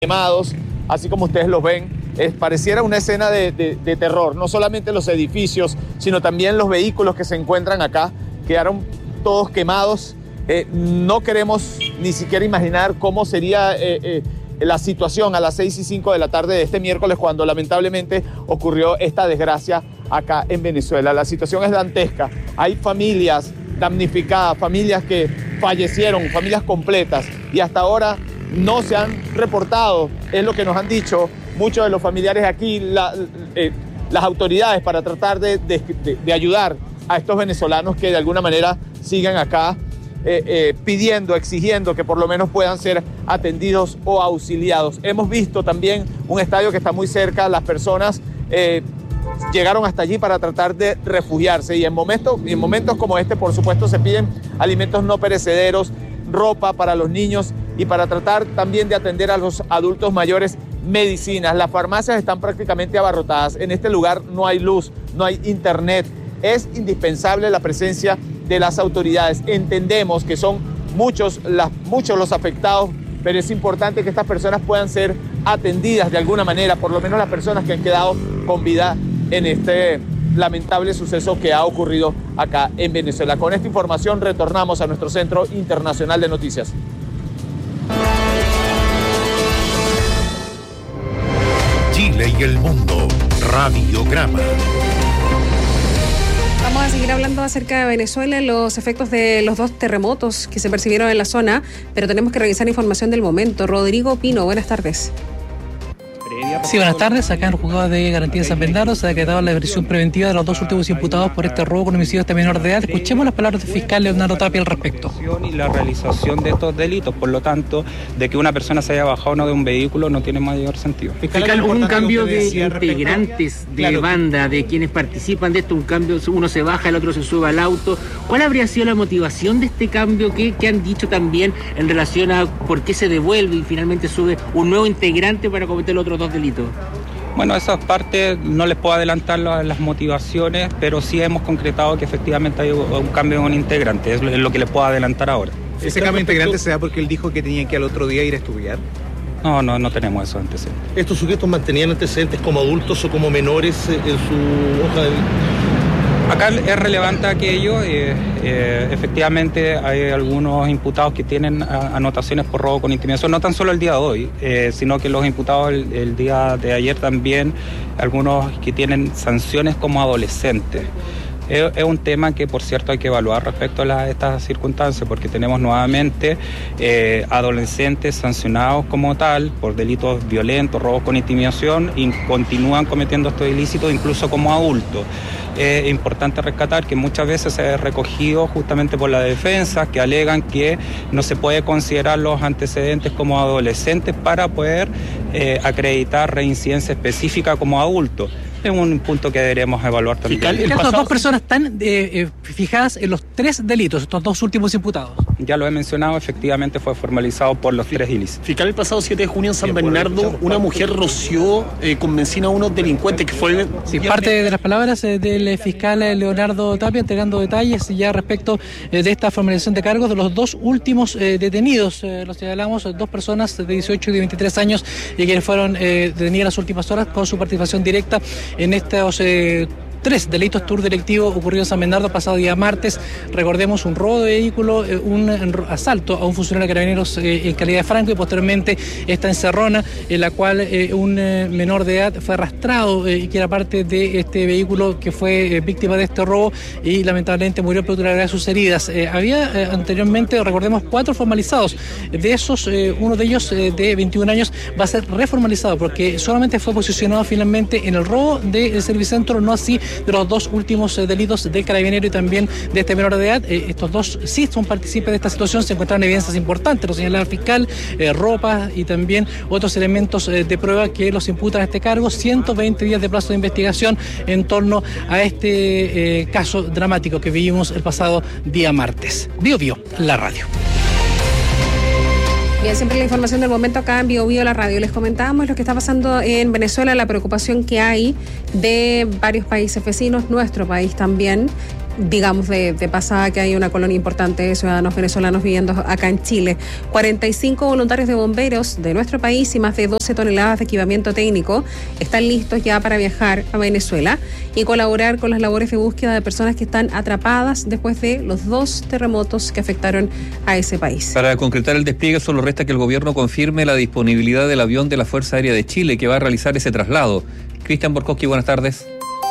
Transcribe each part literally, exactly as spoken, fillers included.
quemados, así como ustedes los ven. Es, pareciera una escena de, de, de terror, no solamente los edificios, sino también los vehículos que se encuentran acá, quedaron todos quemados. Eh, no queremos ni siquiera imaginar cómo sería eh, eh, la situación a las seis y cinco de la tarde de este miércoles, cuando lamentablemente ocurrió esta desgracia acá en Venezuela. La situación es dantesca, hay familias damnificadas, familias que fallecieron, familias completas, y hasta ahora no se han reportado, es lo que nos han dicho muchos de los familiares aquí, la, eh, las autoridades, para tratar de, de, de, de ayudar a estos venezolanos que de alguna manera sigan acá eh, eh, pidiendo, exigiendo que por lo menos puedan ser atendidos o auxiliados. Hemos visto también un estadio que está muy cerca, las personas eh, llegaron hasta allí para tratar de refugiarse, y en momentos, en momentos como este, por supuesto, se piden alimentos no perecederos, ropa para los niños, y para tratar también de atender a los adultos mayores, medicinas. Las farmacias están prácticamente abarrotadas. En este lugar no hay luz, no hay internet. Es indispensable la presencia de las autoridades. Entendemos que son muchos, las, muchos los afectados, pero es importante que estas personas puedan ser atendidas de alguna manera, por lo menos las personas que han quedado con vida en este lamentable suceso que ha ocurrido acá en Venezuela. Con esta información retornamos a nuestro Centro Internacional de Noticias. Chile y el mundo, Radiograma. Vamos a seguir hablando acerca de Venezuela, los efectos de los dos terremotos que se percibieron en la zona, pero tenemos que revisar información del momento. Rodrigo Pino, buenas tardes. Sí, buenas tardes. Acá en el juzgado de garantía de San Bernardo se ha decretado la prisión preventiva de los dos últimos imputados por este robo con homicidio de este menor de edad. Escuchemos las palabras del fiscal Leonardo Tapia al respecto. Y la realización de estos delitos, por lo tanto, de que una persona se haya bajado o no de un vehículo no tiene mayor sentido. Fiscal, un cambio de integrantes de claro. banda, de quienes participan de esto, un cambio, uno se baja, el otro se sube al auto. ¿Cuál habría sido la motivación de este cambio? ¿Qué, qué han dicho también en relación a por qué se devuelve y finalmente sube un nuevo integrante para cometer los otros dos delitos? Bueno, esas partes no les puedo adelantar las motivaciones, pero sí hemos concretado que efectivamente hay un cambio en un integrante, es lo que les puedo adelantar ahora. ¿Ese cambio de integrante se da porque él dijo que tenían que al otro día ir a estudiar? No, no, no tenemos esos antecedentes. ¿Estos sujetos mantenían antecedentes como adultos o como menores en su hoja de vida? Acá es relevante aquello, eh, eh, efectivamente hay algunos imputados que tienen anotaciones por robo con intimidación, no tan solo el día de hoy, eh, sino que los imputados el, el día de ayer también, algunos que tienen sanciones como adolescentes. Es, es un tema que, por cierto, hay que evaluar respecto a la, estas circunstancias, porque tenemos nuevamente eh, adolescentes sancionados como tal por delitos violentos, robos con intimidación, y continúan cometiendo estos ilícitos incluso como adultos. Es importante rescatar que muchas veces se ha recogido justamente por la defensa, que alegan que no se puede considerar los antecedentes como adolescentes para poder eh, acreditar reincidencia específica como adultos. Es un punto que deberemos evaluar también. Fiscal, estas dos personas están eh, eh, fijadas en los tres delitos, estos dos últimos imputados. Ya lo he mencionado, efectivamente fue formalizado por los tres ilícitos. Fiscal, el pasado siete de junio en San Bernardo, una mujer roció eh, con benzina a unos delincuentes que fue... Sí, parte de las palabras eh, del fiscal Leonardo Tapia, entregando detalles ya respecto eh, de esta formalización de cargos de los dos últimos eh, detenidos. Eh, los señalamos, dos personas de dieciocho y de veintitrés años, y quienes fueron eh, detenidas las últimas horas con su participación directa en estos eh, tres delitos tour delictivo ocurrido en San Bernardo pasado día martes. Recordemos un robo de vehículo, eh, un asalto a un funcionario de Carabineros eh, en calidad de franco, y posteriormente esta encerrona en la cual eh, un eh, menor de edad fue arrastrado y eh, que era parte de este vehículo que fue eh, víctima de este robo, y lamentablemente murió producto de la gravedad de sus heridas. Eh, había eh, anteriormente, recordemos, cuatro formalizados. De esos, eh, uno de ellos eh, de veintiún años va a ser reformalizado porque solamente fue posicionado finalmente en el robo del Servicentro, no así de los dos últimos eh, delitos del carabinero y también de este menor de edad. Eh, estos dos sí son partícipes de esta situación, se encontraron evidencias importantes, lo señala el fiscal, eh, ropa y también otros elementos eh, de prueba que los imputan a este cargo. ciento veinte días de plazo de investigación en torno a este eh, caso dramático que vivimos el pasado día martes. Bio Bio, la radio. Bien, siempre la información del momento acá en Bio Bio, la radio. Les comentábamos lo que está pasando en Venezuela, la preocupación que hay de varios países vecinos, nuestro país también, digamos de, de pasada que hay una colonia importante de ciudadanos venezolanos viviendo acá en Chile. cuarenta y cinco voluntarios de bomberos de nuestro país y más de doce toneladas de equipamiento técnico están listos ya para viajar a Venezuela y colaborar con las labores de búsqueda de personas que están atrapadas después de los dos terremotos que afectaron a ese país. Para concretar el despliegue solo resta que el gobierno confirme la disponibilidad del avión de la Fuerza Aérea de Chile que va a realizar ese traslado. Cristian Borkowski, buenas tardes.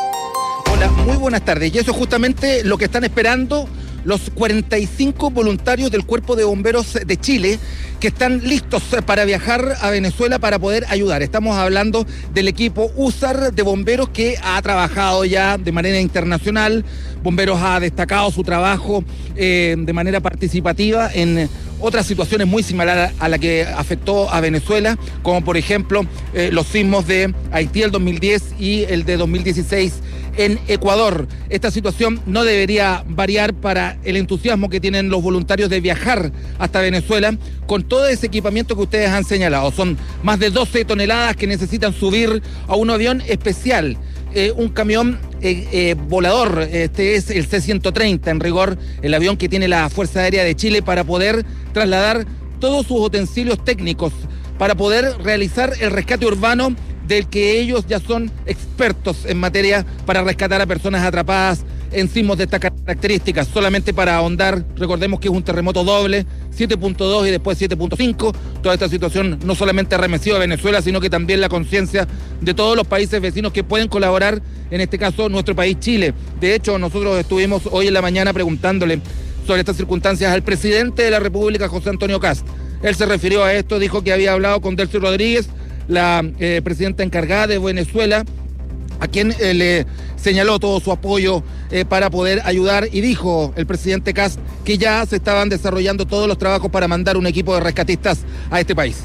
Hola, muy buenas tardes. Y eso es justamente lo que están esperando los cuarenta y cinco voluntarios del Cuerpo de Bomberos de Chile que están listos para viajar a Venezuela para poder ayudar. Estamos hablando del equipo U S A R de bomberos que ha trabajado ya de manera internacional. Bomberos ha destacado su trabajo eh, de manera participativa en otras situaciones muy similares a la que afectó a Venezuela, como por ejemplo eh, los sismos de Haití el dos mil diez y el de dos mil dieciséis en Ecuador. Esta situación no debería variar para el entusiasmo que tienen los voluntarios de viajar hasta Venezuela con todo ese equipamiento que ustedes han señalado. Son más de doce toneladas que necesitan subir a un avión especial. Eh, un camión eh, eh, volador, este es el C ciento treinta, en rigor el avión que tiene la Fuerza Aérea de Chile para poder trasladar todos sus utensilios técnicos, para poder realizar el rescate urbano del que ellos ya son expertos en materia para rescatar a personas atrapadas en sismos de estas características. Solamente para ahondar, recordemos que es un terremoto doble, siete punto dos y después siete punto cinco. Toda esta situación no solamente ha remecido a Venezuela, sino que también la conciencia de todos los países vecinos que pueden colaborar, en este caso nuestro país Chile. De hecho, nosotros estuvimos hoy en la mañana preguntándole sobre estas circunstancias al presidente de la República, José Antonio Kast. Él se refirió a esto, dijo que había hablado con Delcy Rodríguez, la eh, presidenta encargada de Venezuela, a quien eh, le señaló todo su apoyo eh, para poder ayudar, y dijo el presidente Kast que ya se estaban desarrollando todos los trabajos para mandar un equipo de rescatistas a este país.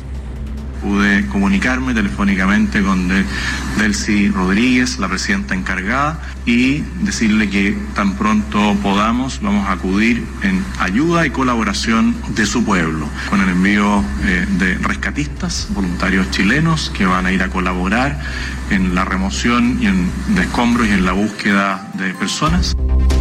Pude comunicarme telefónicamente con de, Delcy Rodríguez, la presidenta encargada, y decirle que tan pronto podamos vamos a acudir en ayuda y colaboración de su pueblo, con el envío eh, de rescatistas, voluntarios chilenos que van a ir a colaborar en la remoción y en, de escombros y en la búsqueda de personas.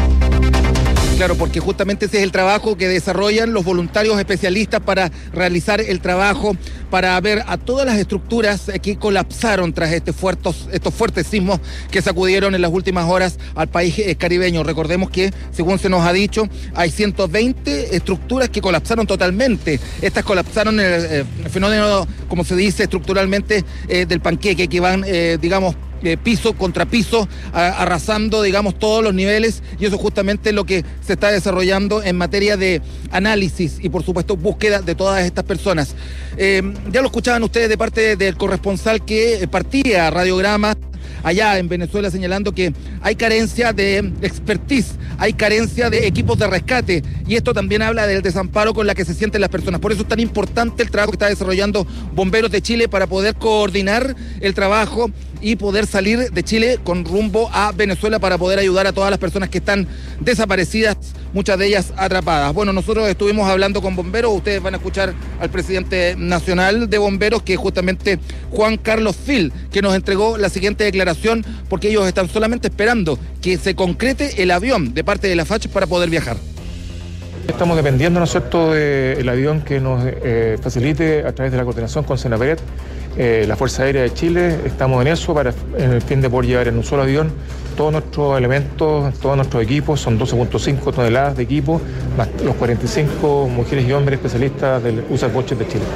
Claro, porque justamente ese es el trabajo que desarrollan los voluntarios especialistas para realizar el trabajo, para ver a todas las estructuras que colapsaron tras este fuertes, estos fuertes sismos que sacudieron en las últimas horas al país caribeño. Recordemos que, según se nos ha dicho, hay ciento veinte estructuras que colapsaron totalmente. Estas colapsaron en el, eh, el fenómeno, como se dice estructuralmente, eh, del panqueque, que van, eh, digamos, Eh, piso contra piso, a, arrasando, digamos, todos los niveles, y eso justamente es lo que se está desarrollando en materia de análisis y, por supuesto, búsqueda de todas estas personas. Eh, ya lo escuchaban ustedes de parte del corresponsal que partía Radiograma allá en Venezuela, señalando que hay carencia de expertise, hay carencia de equipos de rescate, y esto también habla del desamparo con la que se sienten las personas. Por eso es tan importante el trabajo que está desarrollando Bomberos de Chile para poder coordinar el trabajo y poder salir de Chile con rumbo a Venezuela para poder ayudar a todas las personas que están desaparecidas, muchas de ellas atrapadas. Bueno, nosotros estuvimos hablando con bomberos, ustedes van a escuchar al presidente nacional de bomberos, que es justamente Juan Carlos Fil, que nos entregó la siguiente declaración, porque ellos están solamente esperando que se concrete el avión de parte de la F A C para poder viajar. Estamos dependiendo, ¿no es cierto?, del avión que nos eh, facilite a través de la coordinación con Senapred, eh, la Fuerza Aérea de Chile. Estamos en eso para en el fin de poder llevar en un solo avión todos nuestros elementos, todos nuestros equipos. Son doce punto cinco toneladas de equipo, más los cuarenta y cinco mujeres y hombres especialistas del U S A R Boches de Chile.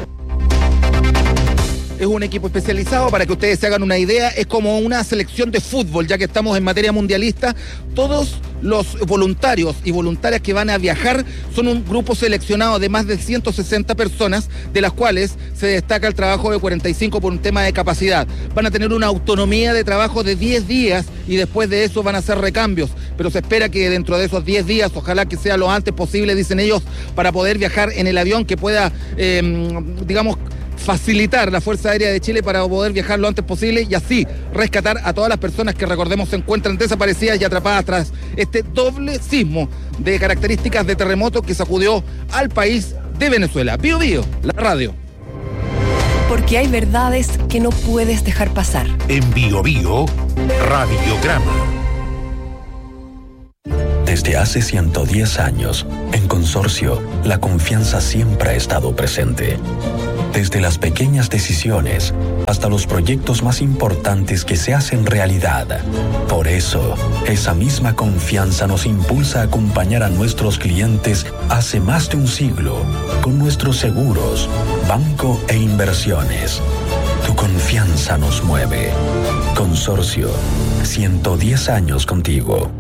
Es un equipo especializado, para que ustedes se hagan una idea, es como una selección de fútbol, ya que estamos en materia mundialista. Todos los voluntarios y voluntarias que van a viajar son un grupo seleccionado de más de ciento sesenta personas, de las cuales se destaca el trabajo de cuarenta y cinco por un tema de capacidad. Van a tener una autonomía de trabajo de diez días y después de eso van a hacer recambios, pero se espera que dentro de esos diez días, ojalá que sea lo antes posible, dicen ellos, para poder viajar en el avión que pueda, eh, digamos, facilitar la Fuerza Aérea de Chile para poder viajar lo antes posible y así rescatar a todas las personas que, recordemos, se encuentran desaparecidas y atrapadas tras este doble sismo de características de terremoto que sacudió al país de Venezuela. Bío Bío, la radio. Porque hay verdades que no puedes dejar pasar. En Bío Bío, Radiograma. Desde hace ciento diez años, en Consorcio, la confianza siempre ha estado presente. Desde las pequeñas decisiones hasta los proyectos más importantes que se hacen realidad. Por eso, esa misma confianza nos impulsa a acompañar a nuestros clientes hace más de un siglo con nuestros seguros, banco e inversiones. Tu confianza nos mueve. Consorcio, ciento diez años contigo.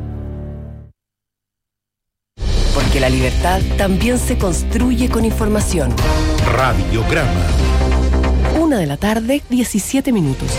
Porque la libertad también se construye con información. Radiograma. Una de la tarde, diecisiete minutos.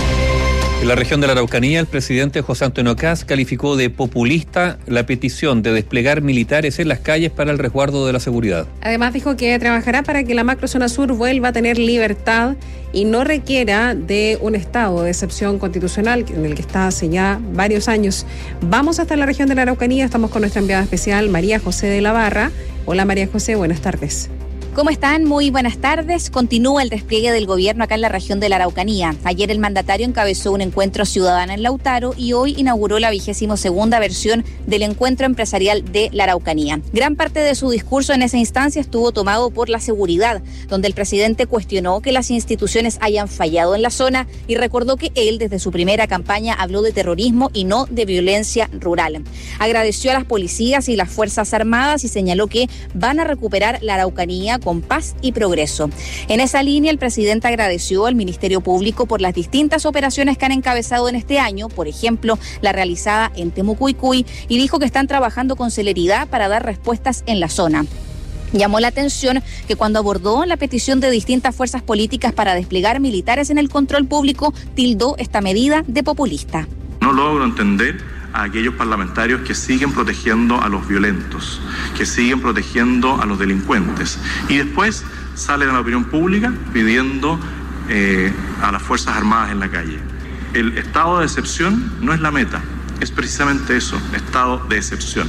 En la región de la Araucanía, el presidente José Antonio Kast calificó de populista la petición de desplegar militares en las calles para el resguardo de la seguridad. Además dijo que trabajará para que la macrozona sur vuelva a tener libertad y no requiera de un estado de excepción constitucional en el que está hace ya varios años. Vamos hasta la región de la Araucanía, estamos con nuestra enviada especial María José de la Barra. Hola María José, buenas tardes. ¿Cómo están? Muy buenas tardes. Continúa el despliegue del gobierno acá en la región de la Araucanía. Ayer el mandatario encabezó un encuentro ciudadano en Lautaro y hoy inauguró la vigésimo segunda versión del encuentro empresarial de la Araucanía. Gran parte de su discurso en esa instancia estuvo tomado por la seguridad, donde el presidente cuestionó que las instituciones hayan fallado en la zona y recordó que él desde su primera campaña habló de terrorismo y no de violencia rural. Agradeció a las policías y las Fuerzas Armadas y señaló que van a recuperar la Araucanía con paz y progreso. En esa línea, el presidente agradeció al Ministerio Público por las distintas operaciones que han encabezado en este año, por ejemplo, la realizada en Temucuicui, y dijo que están trabajando con celeridad para dar respuestas en la zona. Llamó la atención que cuando abordó la petición de distintas fuerzas políticas para desplegar militares en el control público, tildó esta medida de populista. No logro entender a aquellos parlamentarios que siguen protegiendo a los violentos, que siguen protegiendo a los delincuentes y después salen a la opinión pública pidiendo eh, a las Fuerzas Armadas en la calle. El estado de excepción no es la meta, es precisamente eso, estado de excepción.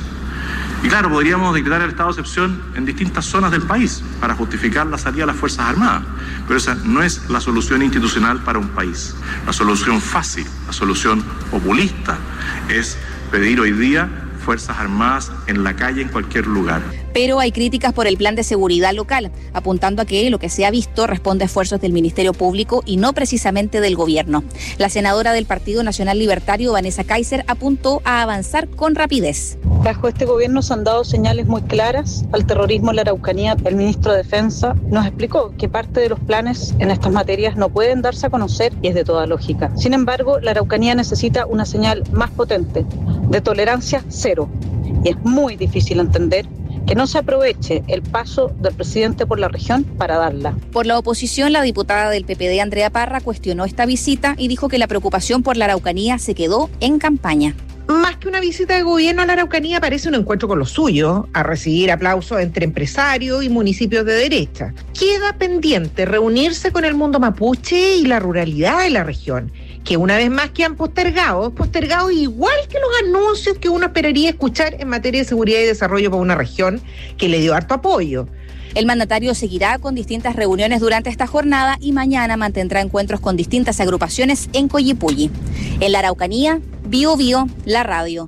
Y claro, podríamos decretar el estado de excepción en distintas zonas del país para justificar la salida de las Fuerzas Armadas, pero esa no es la solución institucional para un país. La solución fácil, la solución populista es pedir hoy día Fuerzas Armadas en la calle, en cualquier lugar. Pero hay críticas por el plan de seguridad local, apuntando a que lo que se ha visto responde a esfuerzos del Ministerio Público y no precisamente del gobierno. La senadora del Partido Nacional Libertario, Vanessa Kaiser, apuntó a avanzar con rapidez. Bajo este gobierno se han dado señales muy claras al terrorismo en la Araucanía. El ministro de Defensa nos explicó que parte de los planes en estas materias no pueden darse a conocer y es de toda lógica. Sin embargo, la Araucanía necesita una señal más potente, de tolerancia cero. Y es muy difícil entender que no se aproveche el paso del presidente por la región para darla. Por la oposición, la diputada del P P D, Andrea Parra, cuestionó esta visita y dijo que la preocupación por la Araucanía se quedó en campaña. Más que una visita de gobierno a la Araucanía, parece un encuentro con los suyos, a recibir aplausos entre empresarios y municipios de derecha. Queda pendiente reunirse con el mundo mapuche y la ruralidad de la región, que una vez más quedan postergados, postergados igual que los anuncios que uno esperaría escuchar en materia de seguridad y desarrollo para una región que le dio harto apoyo. El mandatario seguirá con distintas reuniones durante esta jornada y mañana mantendrá encuentros con distintas agrupaciones en Coyipulli. En la Araucanía, Bio Bio, la radio.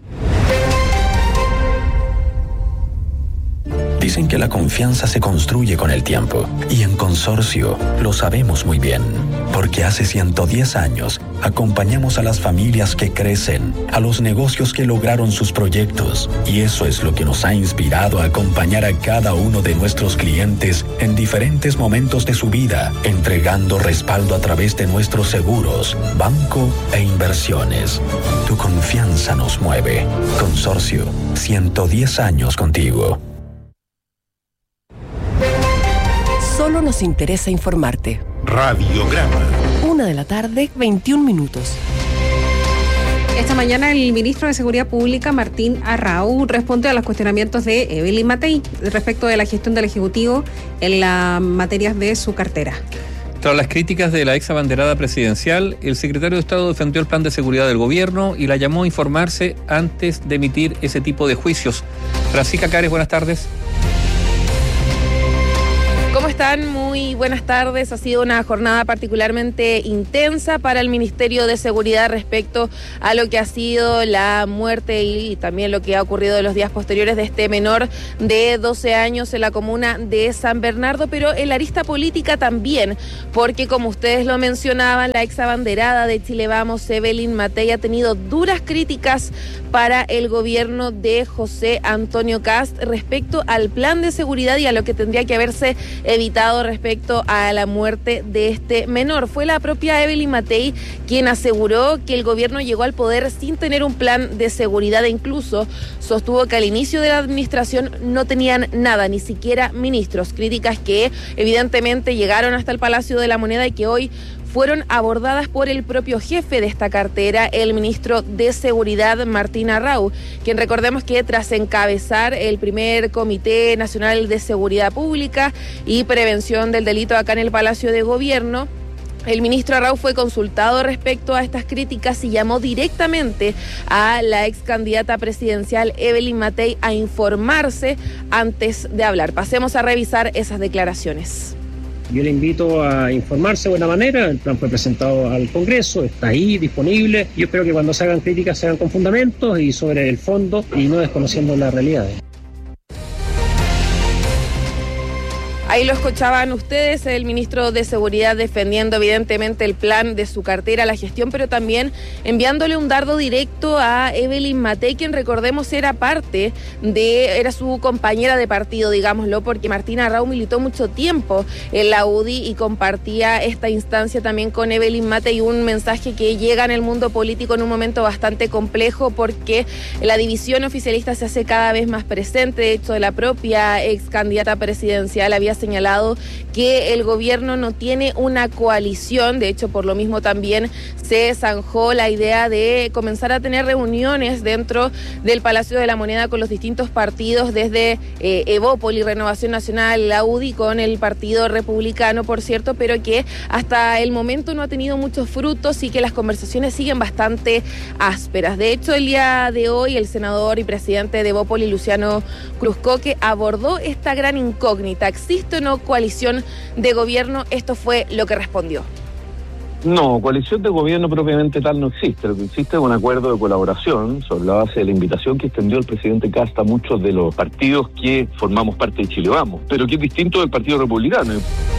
Dicen que la confianza se construye con el tiempo y en Consorcio lo sabemos muy bien, porque hace ciento diez años acompañamos a las familias que crecen, a los negocios que lograron sus proyectos y eso es lo que nos ha inspirado a acompañar a cada uno de nuestros clientes en diferentes momentos de su vida, entregando respaldo a través de nuestros seguros, banco e inversiones. Tu confianza nos mueve. Consorcio, ciento diez años contigo. Solo nos interesa informarte. Radiograma. Una de la tarde, veintiún minutos. Esta mañana el ministro de Seguridad Pública, Martín Arrau, respondió a los cuestionamientos de Evelyn Matei respecto de la gestión del Ejecutivo en las materias de su cartera. Tras las críticas de la ex abanderada presidencial, el secretario de Estado defendió el plan de seguridad del gobierno y la llamó a informarse antes de emitir ese tipo de juicios. Francisca Cares, buenas tardes. ¿Cómo están? Muy buenas tardes. Ha sido una jornada particularmente intensa para el Ministerio de Seguridad respecto a lo que ha sido la muerte y también lo que ha ocurrido en los días posteriores de este menor de doce años en la comuna de San Bernardo, pero en la arista política también, porque como ustedes lo mencionaban, la ex abanderada de Chile Vamos, Evelyn Matei, ha tenido duras críticas para el gobierno de José Antonio Kast respecto al plan de seguridad y a lo que tendría que haberse evitado respecto a la muerte de este menor. Fue la propia Evelyn Matei quien aseguró que el gobierno llegó al poder sin tener un plan de seguridad e incluso sostuvo que al inicio de la administración no tenían nada, ni siquiera ministros. Críticas que evidentemente llegaron hasta el Palacio de la Moneda y que hoy fueron abordadas por el propio jefe de esta cartera, el ministro de Seguridad, Martín Arrau, quien recordemos que tras encabezar el primer Comité Nacional de Seguridad Pública y Prevención del Delito acá en el Palacio de Gobierno, el ministro Arrau fue consultado respecto a estas críticas y llamó directamente a la ex candidata presidencial Evelyn Matei a informarse antes de hablar. Pasemos a revisar esas declaraciones. Yo le invito a informarse de buena manera. El plan fue presentado al Congreso, está ahí disponible. Yo espero que cuando se hagan críticas se hagan con fundamentos y sobre el fondo y no desconociendo la realidad. Ahí lo escuchaban ustedes, el ministro de Seguridad defendiendo evidentemente el plan de su cartera, la gestión, pero también enviándole un dardo directo a Evelyn Matei, quien recordemos era parte de, era su compañera de partido, digámoslo, porque Martín Arrau militó mucho tiempo en la U D I y compartía esta instancia también con Evelyn Matei, un mensaje que llega en el mundo político en un momento bastante complejo porque la división oficialista se hace cada vez más presente. De hecho, la propia ex candidata presidencial había señalado que el gobierno no tiene una coalición. De hecho, por lo mismo también se zanjó la idea de comenzar a tener reuniones dentro del Palacio de la Moneda con los distintos partidos, desde eh, Evópoli, Renovación Nacional, la U D I, con el Partido Republicano, por cierto, pero que hasta el momento no ha tenido muchos frutos y que las conversaciones siguen bastante ásperas. De hecho, el día de hoy, el senador y presidente de Evópoli, Luciano Cruzcoque, abordó esta gran incógnita. ¿Existe o no coalición de gobierno? Esto fue lo que respondió. No, coalición de gobierno propiamente tal no existe. Lo que existe es un acuerdo de colaboración sobre la base de la invitación que extendió el presidente Kast a muchos de los partidos que formamos parte de Chile Vamos, pero que es distinto del Partido Republicano.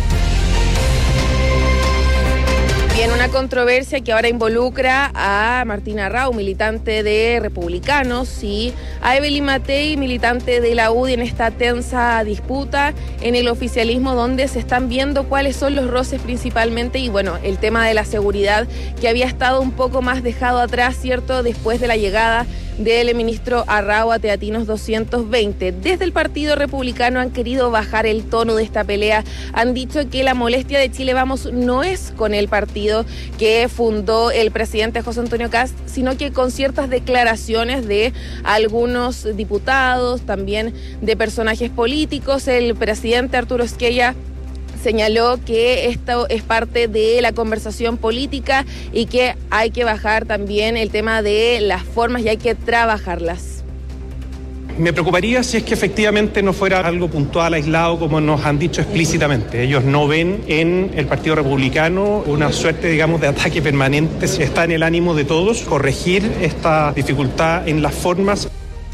Bien, una controversia que ahora involucra a Martín Arrau, militante de Republicanos, y a Evelyn Matei, militante de la U D I, en esta tensa disputa en el oficialismo, donde se están viendo cuáles son los roces principalmente y, bueno, el tema de la seguridad que había estado un poco más dejado atrás, ¿cierto?, después de la llegada del ministro Arrau a Teatinos doscientos veinte. Desde el Partido Republicano han querido bajar el tono de esta pelea. Han dicho que la molestia de Chile Vamos no es con el partido que fundó el presidente José Antonio Kast, sino que con ciertas declaraciones de algunos diputados, también de personajes políticos. El presidente Arturo Esquella señaló que esto es parte de la conversación política y que hay que bajar también el tema de las formas y hay que trabajarlas. Me preocuparía si es que efectivamente no fuera algo puntual, aislado, como nos han dicho explícitamente. Ellos no ven en el Partido Republicano una suerte, digamos, de ataque permanente. Si está en el ánimo de todos corregir esta dificultad en las formas.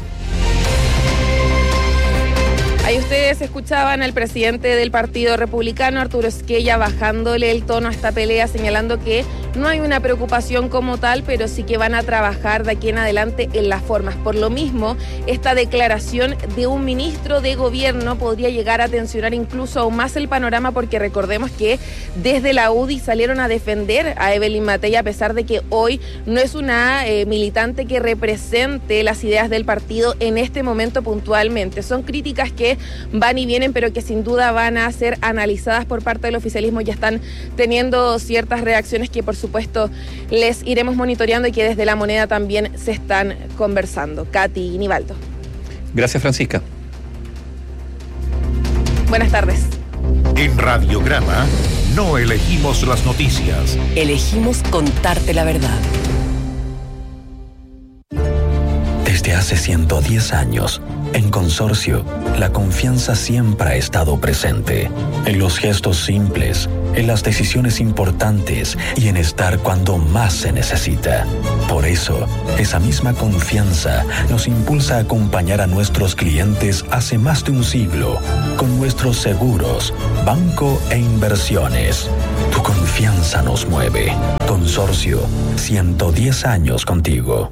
Ahí ustedes escuchaban al presidente del Partido Republicano, Arturo Esquella, bajándole el tono a esta pelea, señalando que no hay una preocupación como tal, pero sí que van a trabajar de aquí en adelante en las formas. Por lo mismo, esta declaración de un ministro de gobierno podría llegar a tensionar incluso aún más el panorama, porque recordemos que desde la U D I salieron a defender a Evelyn Matei, a pesar de que hoy no es una eh, militante que represente las ideas del partido en este momento puntualmente. Son críticas que van y vienen, pero que sin duda van a ser analizadas por parte del oficialismo. Ya están teniendo ciertas reacciones que por supuesto les iremos monitoreando y que desde La Moneda también se están conversando. Katy Nivaldo. Gracias, Francisca. Buenas tardes. En Radiograma no elegimos las noticias. Elegimos contarte la verdad. Desde hace ciento diez años, en Consorcio, la confianza siempre ha estado presente. En los gestos simples, en las decisiones importantes y en estar cuando más se necesita. Por eso, esa misma confianza nos impulsa a acompañar a nuestros clientes hace más de un siglo con nuestros seguros, banco e inversiones. Tu confianza nos mueve. Consorcio, ciento diez años contigo.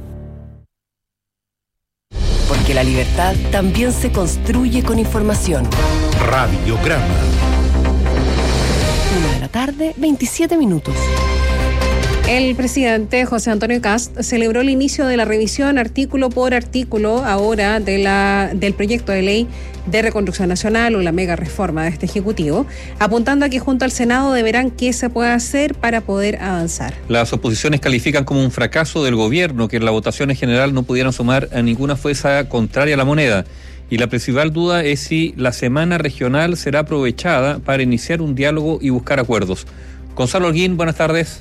Porque la libertad también se construye con información. Radiograma. Una de la tarde, veintisiete minutos. El presidente José Antonio Kast celebró el inicio de la revisión artículo por artículo ahora de la, del proyecto de ley de reconstrucción nacional o la mega reforma de este Ejecutivo, apuntando a que junto al Senado deberán qué se puede hacer para poder avanzar. Las oposiciones califican como un fracaso del gobierno que en la votación en general no pudieron sumar a ninguna fuerza contraria a la moneda. Y la principal duda es si la semana regional será aprovechada para iniciar un diálogo y buscar acuerdos. Gonzalo Holguín, buenas tardes.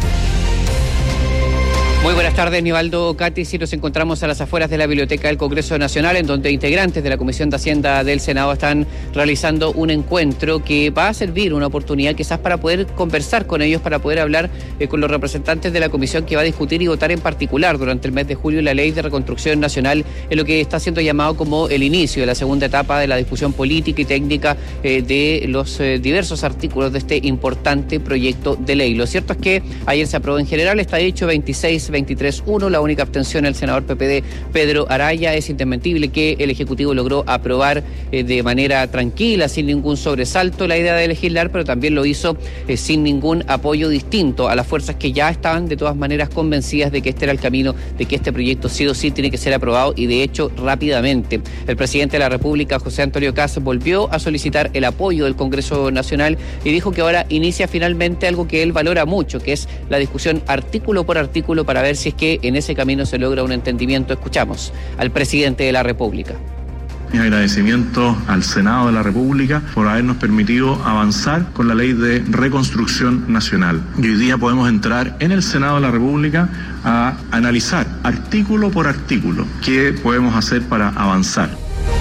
Muy buenas tardes, Nivaldo Catis, y nos encontramos a las afueras de la Biblioteca del Congreso Nacional, en donde integrantes de la Comisión de Hacienda del Senado están realizando un encuentro que va a servir una oportunidad quizás para poder conversar con ellos, para poder hablar eh, con los representantes de la comisión que va a discutir y votar en particular durante el mes de julio la Ley de Reconstrucción Nacional, en lo que está siendo llamado como el inicio de la segunda etapa de la discusión política y técnica eh, de los eh, diversos artículos de este importante proyecto de ley. Lo cierto es que ayer se aprobó en general, está dicho veintiséis veintitrés uno, la única abstención del senador P P D Pedro Araya. Es indesmentible que el Ejecutivo logró aprobar eh, de manera tranquila, sin ningún sobresalto, la idea de legislar, pero también lo hizo eh, sin ningún apoyo distinto a las fuerzas que ya estaban de todas maneras convencidas de que este era el camino, de que este proyecto sí o sí tiene que ser aprobado, y de hecho rápidamente. El presidente de la República, José Antonio Kast, volvió a solicitar el apoyo del Congreso Nacional y dijo que ahora inicia finalmente algo que él valora mucho, que es la discusión artículo por artículo para ver si es que en ese camino se logra un entendimiento. Escuchamos al presidente de la República. Mi agradecimiento al Senado de la República por habernos permitido avanzar con la Ley de Reconstrucción Nacional. Y hoy día podemos entrar en el Senado de la República a analizar artículo por artículo qué podemos hacer para avanzar.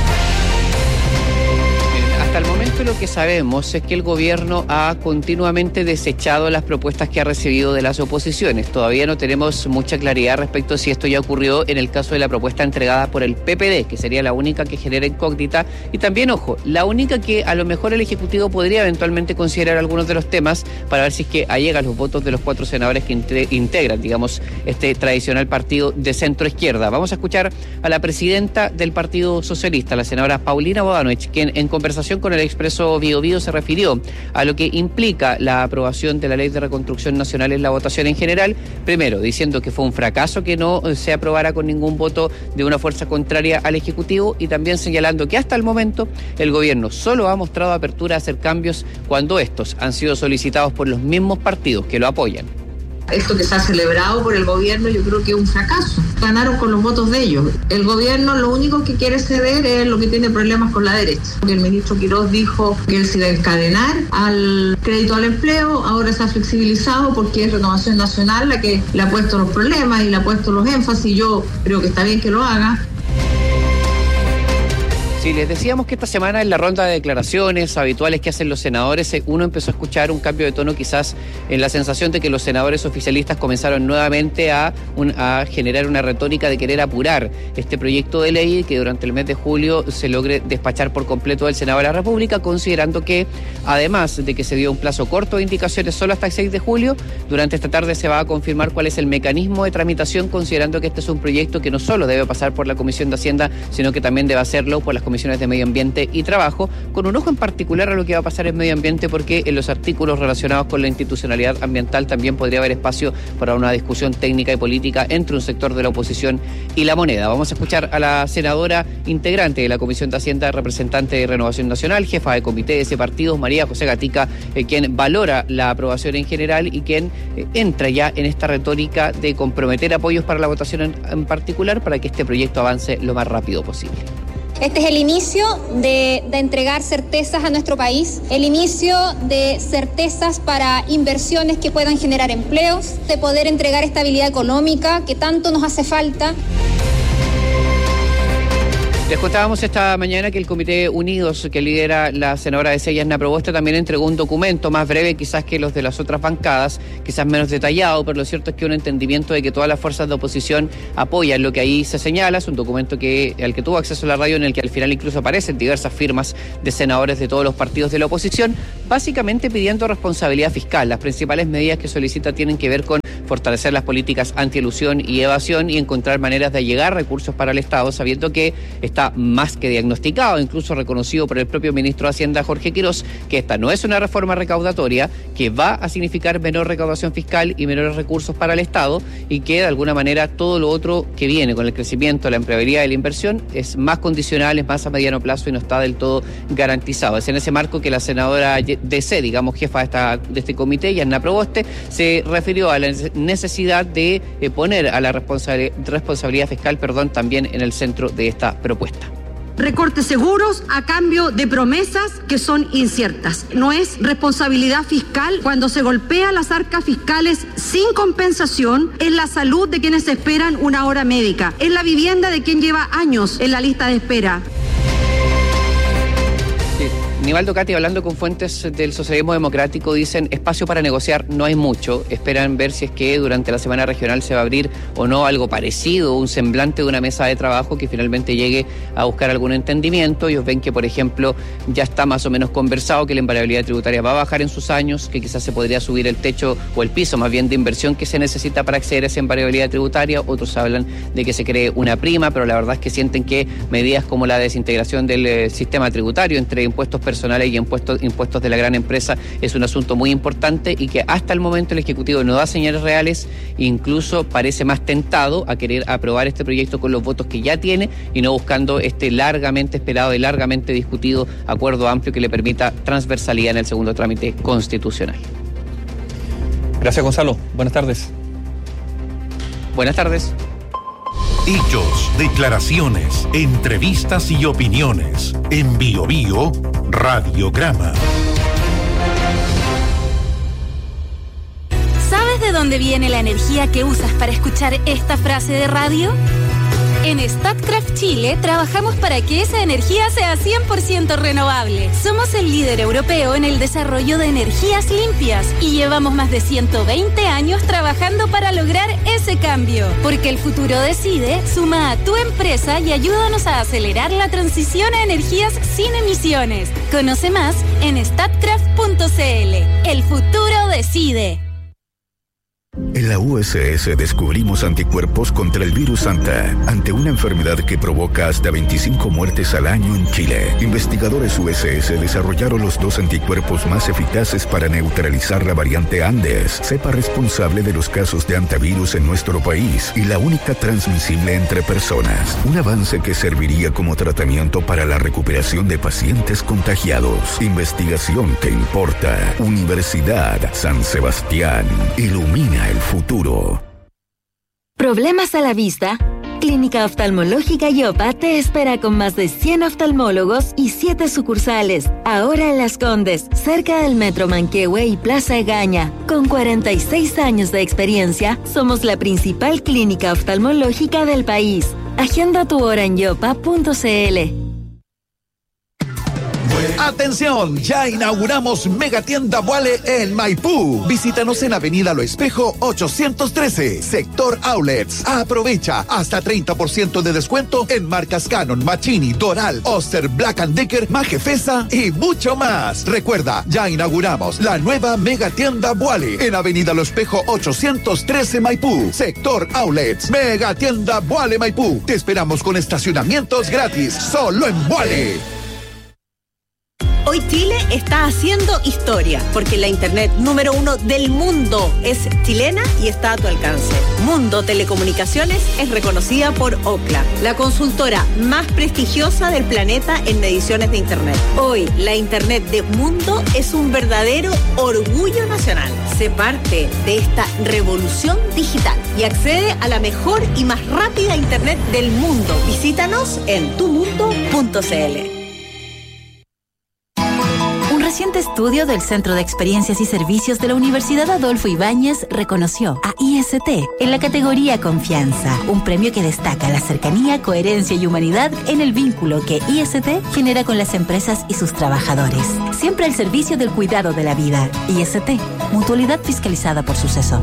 Hasta el momento lo que sabemos es que el gobierno ha continuamente desechado las propuestas que ha recibido de las oposiciones. Todavía no tenemos mucha claridad respecto a si esto ya ocurrió en el caso de la propuesta entregada por el P P D, que sería la única que genera incógnita, y también, ojo, la única que a lo mejor el Ejecutivo podría eventualmente considerar algunos de los temas para ver si es que allegan los votos de los cuatro senadores que integran, digamos, este tradicional partido de centro izquierda. Vamos a escuchar a la presidenta del Partido Socialista, la senadora Paulina Bodanovich, quien en conversación con el Expreso Bio Bio se refirió a lo que implica la aprobación de la Ley de Reconstrucción Nacional en la votación en general, primero diciendo que fue un fracaso que no se aprobara con ningún voto de una fuerza contraria al Ejecutivo, y también señalando que hasta el momento el gobierno solo ha mostrado apertura a hacer cambios cuando estos han sido solicitados por los mismos partidos que lo apoyan. Esto que se ha celebrado por el gobierno yo creo que es un fracaso. Ganaron con los votos de ellos. El gobierno lo único que quiere ceder es lo que tiene problemas con la derecha. El ministro Quiroz dijo que él se iba a encadenar al crédito al empleo, ahora se ha flexibilizado porque es Renovación Nacional la que le ha puesto los problemas y le ha puesto los énfasis. Yo creo que está bien que lo haga. Sí, les decíamos que esta semana en la ronda de declaraciones habituales que hacen los senadores, uno empezó a escuchar un cambio de tono quizás en la sensación de que los senadores oficialistas comenzaron nuevamente a, un, a generar una retórica de querer apurar este proyecto de ley que durante el mes de julio se logre despachar por completo del Senado de la República, considerando que además de que se dio un plazo corto de indicaciones solo hasta el seis de julio, durante esta tarde se va a confirmar cuál es el mecanismo de tramitación, considerando que este es un proyecto que no solo debe pasar por la Comisión de Hacienda, sino que también debe hacerlo por las comisiones de Medio Ambiente y Trabajo, con un ojo en particular a lo que va a pasar en Medio Ambiente, porque en los artículos relacionados con la institucionalidad ambiental también podría haber espacio para una discusión técnica y política entre un sector de la oposición y la moneda. Vamos a escuchar a la senadora integrante de la Comisión de Hacienda, representante de Renovación Nacional, jefa de comité de ese partido, María José Gatica, eh, quien valora la aprobación en general y quien eh, entra ya en esta retórica de comprometer apoyos para la votación en, en particular para que este proyecto avance lo más rápido posible. Este es el inicio de, de entregar certezas a nuestro país, el inicio de certezas para inversiones que puedan generar empleos, de poder entregar estabilidad económica que tanto nos hace falta. Les contábamos esta mañana que el Comité Unidos, que lidera la senadora de Sella, Yanna Proboste, también entregó un documento más breve quizás que los de las otras bancadas, quizás menos detallado, pero lo cierto es que un entendimiento de que todas las fuerzas de oposición apoyan lo que ahí se señala. Es un documento que al que tuvo acceso la radio, en el que al final incluso aparecen diversas firmas de senadores de todos los partidos de la oposición, básicamente pidiendo responsabilidad fiscal. Las principales medidas que solicita tienen que ver con fortalecer las políticas antielusión y evasión y encontrar maneras de allegar recursos para el Estado, sabiendo que está más que diagnosticado, incluso reconocido por el propio ministro de Hacienda, Jorge Quirós, que esta no es una reforma recaudatoria, que va a significar menor recaudación fiscal y menores recursos para el Estado, y que de alguna manera todo lo otro que viene con el crecimiento, la empleabilidad y la inversión es más condicional, es más a mediano plazo y no está del todo garantizado. Es en ese marco que la senadora D C, digamos jefa de, esta, de este comité, Yanna Proboste, se refirió a la necesidad de eh, poner a la responsabilidad, responsabilidad fiscal perdón, también en el centro de esta propuesta. Recortes seguros a cambio de promesas que son inciertas. No es responsabilidad fiscal cuando se golpea las arcas fiscales sin compensación, en la salud de quienes esperan una hora médica, en la vivienda de quien lleva años en la lista de espera. Nivaldo Cati, hablando con fuentes del socialismo democrático, dicen espacio para negociar no hay mucho. Esperan ver si es que durante la semana regional se va a abrir o no algo parecido, un semblante de una mesa de trabajo que finalmente llegue a buscar algún entendimiento. Ellos ven que, por ejemplo, ya está más o menos conversado que la invariabilidad tributaria va a bajar en sus años, que quizás se podría subir el techo o el piso más bien de inversión que se necesita para acceder a esa invariabilidad tributaria. Otros hablan de que se cree una prima, pero la verdad es que sienten que medidas como la desintegración del eh, sistema tributario entre impuestos personales y impuestos, impuestos de la gran empresa es un asunto muy importante y que hasta el momento el Ejecutivo no da señales reales, incluso parece más tentado a querer aprobar este proyecto con los votos que ya tiene y no buscando este largamente esperado y largamente discutido acuerdo amplio que le permita transversalidad en el segundo trámite constitucional. Gracias, Gonzalo. Buenas tardes. Buenas tardes. Hechos, declaraciones, entrevistas y opiniones. En Bio Bio, Radiograma. ¿Sabes de dónde viene la energía que usas para escuchar esta frase de radio? En Statkraft Chile trabajamos para que esa energía sea cien por ciento renovable. Somos el líder europeo en el desarrollo de energías limpias y llevamos más de ciento veinte años trabajando para lograr ese cambio. Porque el futuro decide, suma a tu empresa y ayúdanos a acelerar la transición a energías sin emisiones. Conoce más en statkraft punto c l. El futuro decide. En la U S S descubrimos anticuerpos contra el virus Santa, ante una enfermedad que provoca hasta veinticinco muertes al año en Chile. Investigadores U S S desarrollaron los dos anticuerpos más eficaces para neutralizar la variante Andes, cepa responsable de los casos de antivirus en nuestro país y la única transmisible entre personas. Un avance que serviría como tratamiento para la recuperación de pacientes contagiados. Investigación que importa. Universidad San Sebastián. Ilumina el futuro. ¿Problemas a la vista? Clínica Oftalmológica Yopa te espera con más de cien oftalmólogos y siete sucursales. Ahora en Las Condes, cerca del Metro Manquehue y Plaza Egaña. Con cuarenta y seis años de experiencia, somos la principal clínica oftalmológica del país. Agenda tu hora en yopa punto c l. ¡Atención! Ya inauguramos Megatienda Boale en Maipú. Visítanos en Avenida Lo Espejo ochocientos trece, Sector Outlets. Aprovecha hasta treinta por ciento de descuento en marcas Canon, Machini, Doral, Oster, Black and Decker, Majefesa y mucho más. Recuerda, ya inauguramos la nueva Megatienda Boale en Avenida Lo Espejo ochocientos trece, Maipú, Sector Outlets. Megatienda Boale Maipú. Te esperamos con estacionamientos gratis, solo en Boale. Hoy Chile está haciendo historia, porque la internet número uno del mundo es chilena y está a tu alcance. Mundo Telecomunicaciones es reconocida por Ookla, la consultora más prestigiosa del planeta en mediciones de internet. Hoy, la internet de Mundo es un verdadero orgullo nacional. Sé parte de esta revolución digital y accede a la mejor y más rápida internet del mundo. Visítanos en tu mundo punto c l. Reciente estudio del Centro de Experiencias y Servicios de la Universidad Adolfo Ibáñez reconoció a I S T en la categoría Confianza, un premio que destaca la cercanía, coherencia y humanidad en el vínculo que I S T genera con las empresas y sus trabajadores. Siempre al servicio del cuidado de la vida. I S T, mutualidad fiscalizada por Suceso.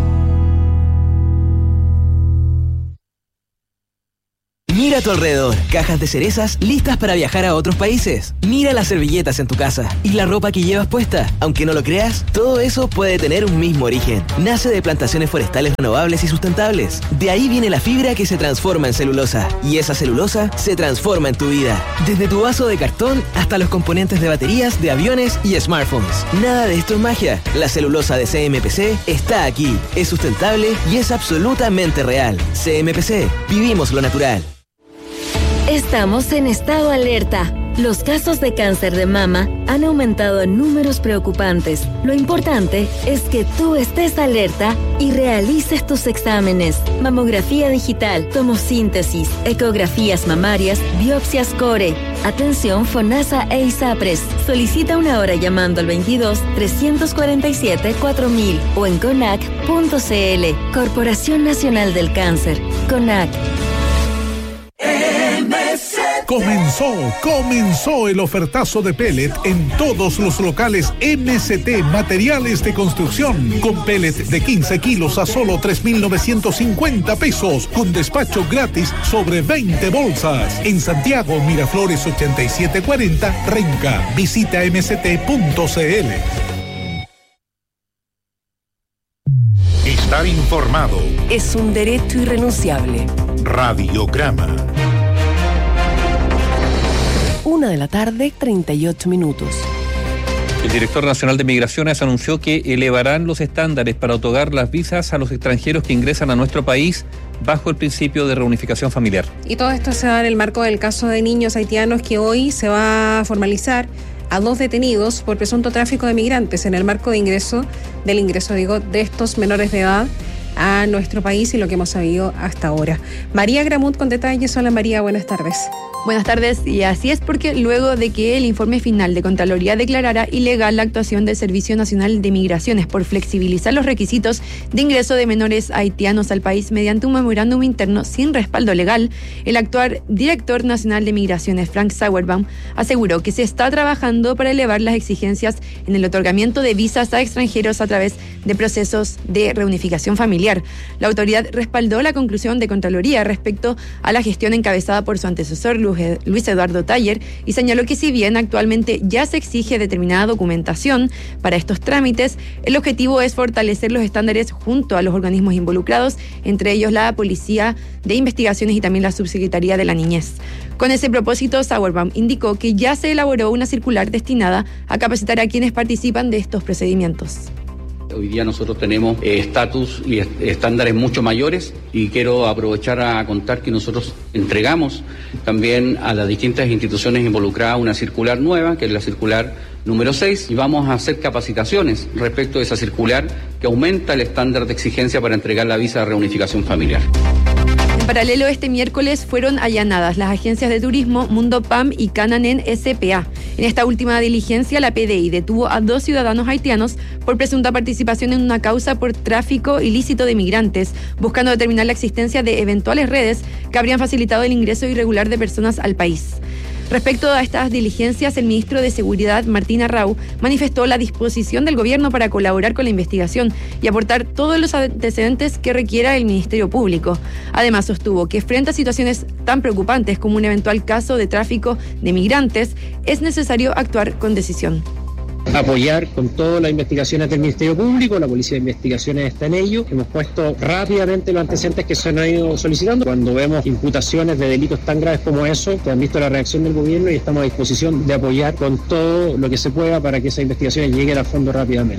Mira a tu alrededor, cajas de cerezas listas para viajar a otros países. Mira las servilletas en tu casa y la ropa que llevas puesta. Aunque no lo creas, todo eso puede tener un mismo origen. Nace de plantaciones forestales renovables y sustentables. De ahí viene la fibra que se transforma en celulosa. Y esa celulosa se transforma en tu vida. Desde tu vaso de cartón hasta los componentes de baterías, de aviones y smartphones. Nada de esto es magia. La celulosa de C M P C está aquí. Es sustentable y es absolutamente real. C M P C. Vivimos lo natural. Estamos en estado alerta. Los casos de cáncer de mama han aumentado en números preocupantes. Lo importante es que tú estés alerta y realices tus exámenes. Mamografía digital, tomosíntesis, ecografías mamarias, biopsias core. Atención FONASA e ISAPRES. Solicita una hora llamando al veintidós, trescientos cuarenta y siete, cuatro mil o en conac punto c l. Corporación Nacional del Cáncer. CONAC. Comenzó, comenzó el ofertazo de pellet en todos los locales M C T Materiales de Construcción, con pellet de quince kilos a solo tres mil novecientos cincuenta pesos, con despacho gratis sobre veinte bolsas. En Santiago, Miraflores ochenta y siete cuarenta, Renca. Visita m c t punto c l. Estar informado es un derecho irrenunciable. Radiograma. Una de la tarde, treinta y ocho minutos. El director nacional de Migraciones anunció que elevarán los estándares para otorgar las visas a los extranjeros que ingresan a nuestro país bajo el principio de reunificación familiar. Y todo esto se da en el marco del caso de niños haitianos que hoy se va a formalizar a dos detenidos por presunto tráfico de migrantes en el marco de ingreso, del ingreso, digo, de estos menores de edad a nuestro país y lo que hemos sabido hasta ahora. María Gramut con detalles. Hola María, buenas tardes. Buenas tardes, y así es porque luego de que el informe final de Contraloría declarara ilegal la actuación del Servicio Nacional de Migraciones por flexibilizar los requisitos de ingreso de menores haitianos al país mediante un memorándum interno sin respaldo legal, el actual director nacional de Migraciones, Frank Sauerbaum, aseguró que se está trabajando para elevar las exigencias en el otorgamiento de visas a extranjeros a través de procesos de reunificación familiar. La autoridad respaldó la conclusión de Contraloría respecto a la gestión encabezada por su antecesor, Luis Eduardo Taller, y señaló que si bien actualmente ya se exige determinada documentación para estos trámites, el objetivo es fortalecer los estándares junto a los organismos involucrados, entre ellos la Policía de Investigaciones y también la Subsecretaría de la Niñez. Con ese propósito, Sauerbaum indicó que ya se elaboró una circular destinada a capacitar a quienes participan de estos procedimientos. Hoy día nosotros tenemos estatus eh, y est- estándares mucho mayores, y quiero aprovechar a contar que nosotros entregamos también a las distintas instituciones involucradas una circular nueva, que es la circular número seis, y vamos a hacer capacitaciones respecto de esa circular que aumenta el estándar de exigencia para entregar la visa de reunificación familiar. En paralelo, este miércoles fueron allanadas las agencias de turismo Mundo P A M y Cananen S P A. En esta última diligencia, la P D I detuvo a dos ciudadanos haitianos por presunta participación en una causa por tráfico ilícito de migrantes, buscando determinar la existencia de eventuales redes que habrían facilitado el ingreso irregular de personas al país. Respecto a estas diligencias, el ministro de Seguridad, Martín Arrau, manifestó la disposición del gobierno para colaborar con la investigación y aportar todos los antecedentes que requiera el Ministerio Público. Además, sostuvo que frente a situaciones tan preocupantes como un eventual caso de tráfico de migrantes, es necesario actuar con decisión. Apoyar con todas las investigaciones del Ministerio Público, la Policía de Investigaciones está en ello. Hemos puesto rápidamente los antecedentes que se han ido solicitando. Cuando vemos imputaciones de delitos tan graves como eso, que han visto la reacción del gobierno, y estamos a disposición de apoyar con todo lo que se pueda para que esas investigaciones lleguen a fondo rápidamente.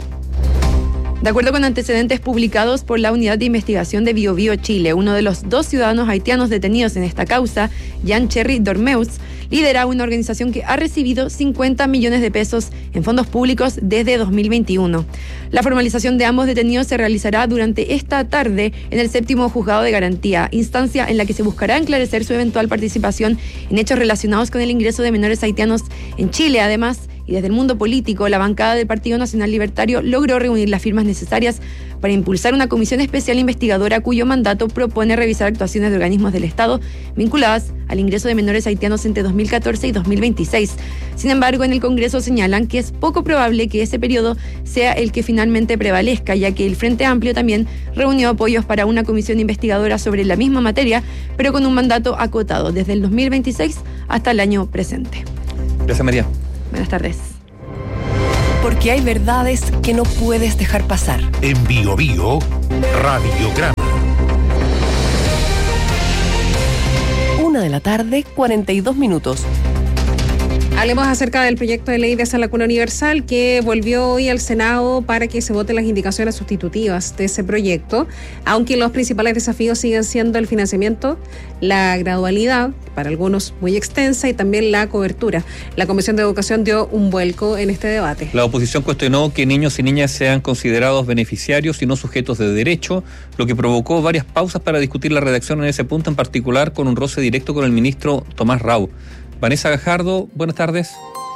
De acuerdo con antecedentes publicados por la Unidad de Investigación de Bio Bio Chile, uno de los dos ciudadanos haitianos detenidos en esta causa, Jean Cherry Dormeus, lidera una organización que ha recibido cincuenta millones de pesos en fondos públicos desde dos mil veintiuno. La formalización de ambos detenidos se realizará durante esta tarde en el séptimo juzgado de garantía, instancia en la que se buscará esclarecer su eventual participación en hechos relacionados con el ingreso de menores haitianos en Chile. Además, Y desde el mundo político, la bancada del Partido Nacional Libertario logró reunir las firmas necesarias para impulsar una comisión especial investigadora cuyo mandato propone revisar actuaciones de organismos del Estado vinculadas al ingreso de menores haitianos entre dos mil catorce y dos mil veintiséis. Sin embargo, en el Congreso señalan que es poco probable que ese periodo sea el que finalmente prevalezca, ya que el Frente Amplio también reunió apoyos para una comisión investigadora sobre la misma materia, pero con un mandato acotado desde el dos mil veintiséis hasta el año presente. Gracias, María. Buenas tardes. Porque hay verdades que no puedes dejar pasar. En Bio Bio, Radiograma. Una de la tarde, cuarenta y dos minutos. Hablemos acerca del proyecto de ley de Sala Cuna Universal que volvió hoy al Senado para que se voten las indicaciones sustitutivas de ese proyecto, aunque los principales desafíos siguen siendo el financiamiento, la gradualidad, para algunos muy extensa, y también la cobertura. La Comisión de Educación dio un vuelco en este debate. La oposición cuestionó que niños y niñas sean considerados beneficiarios y no sujetos de derecho, lo que provocó varias pausas para discutir la redacción en ese punto en particular, con un roce directo con el ministro Tomás Rau. Vanessa Gajardo, buenas tardes.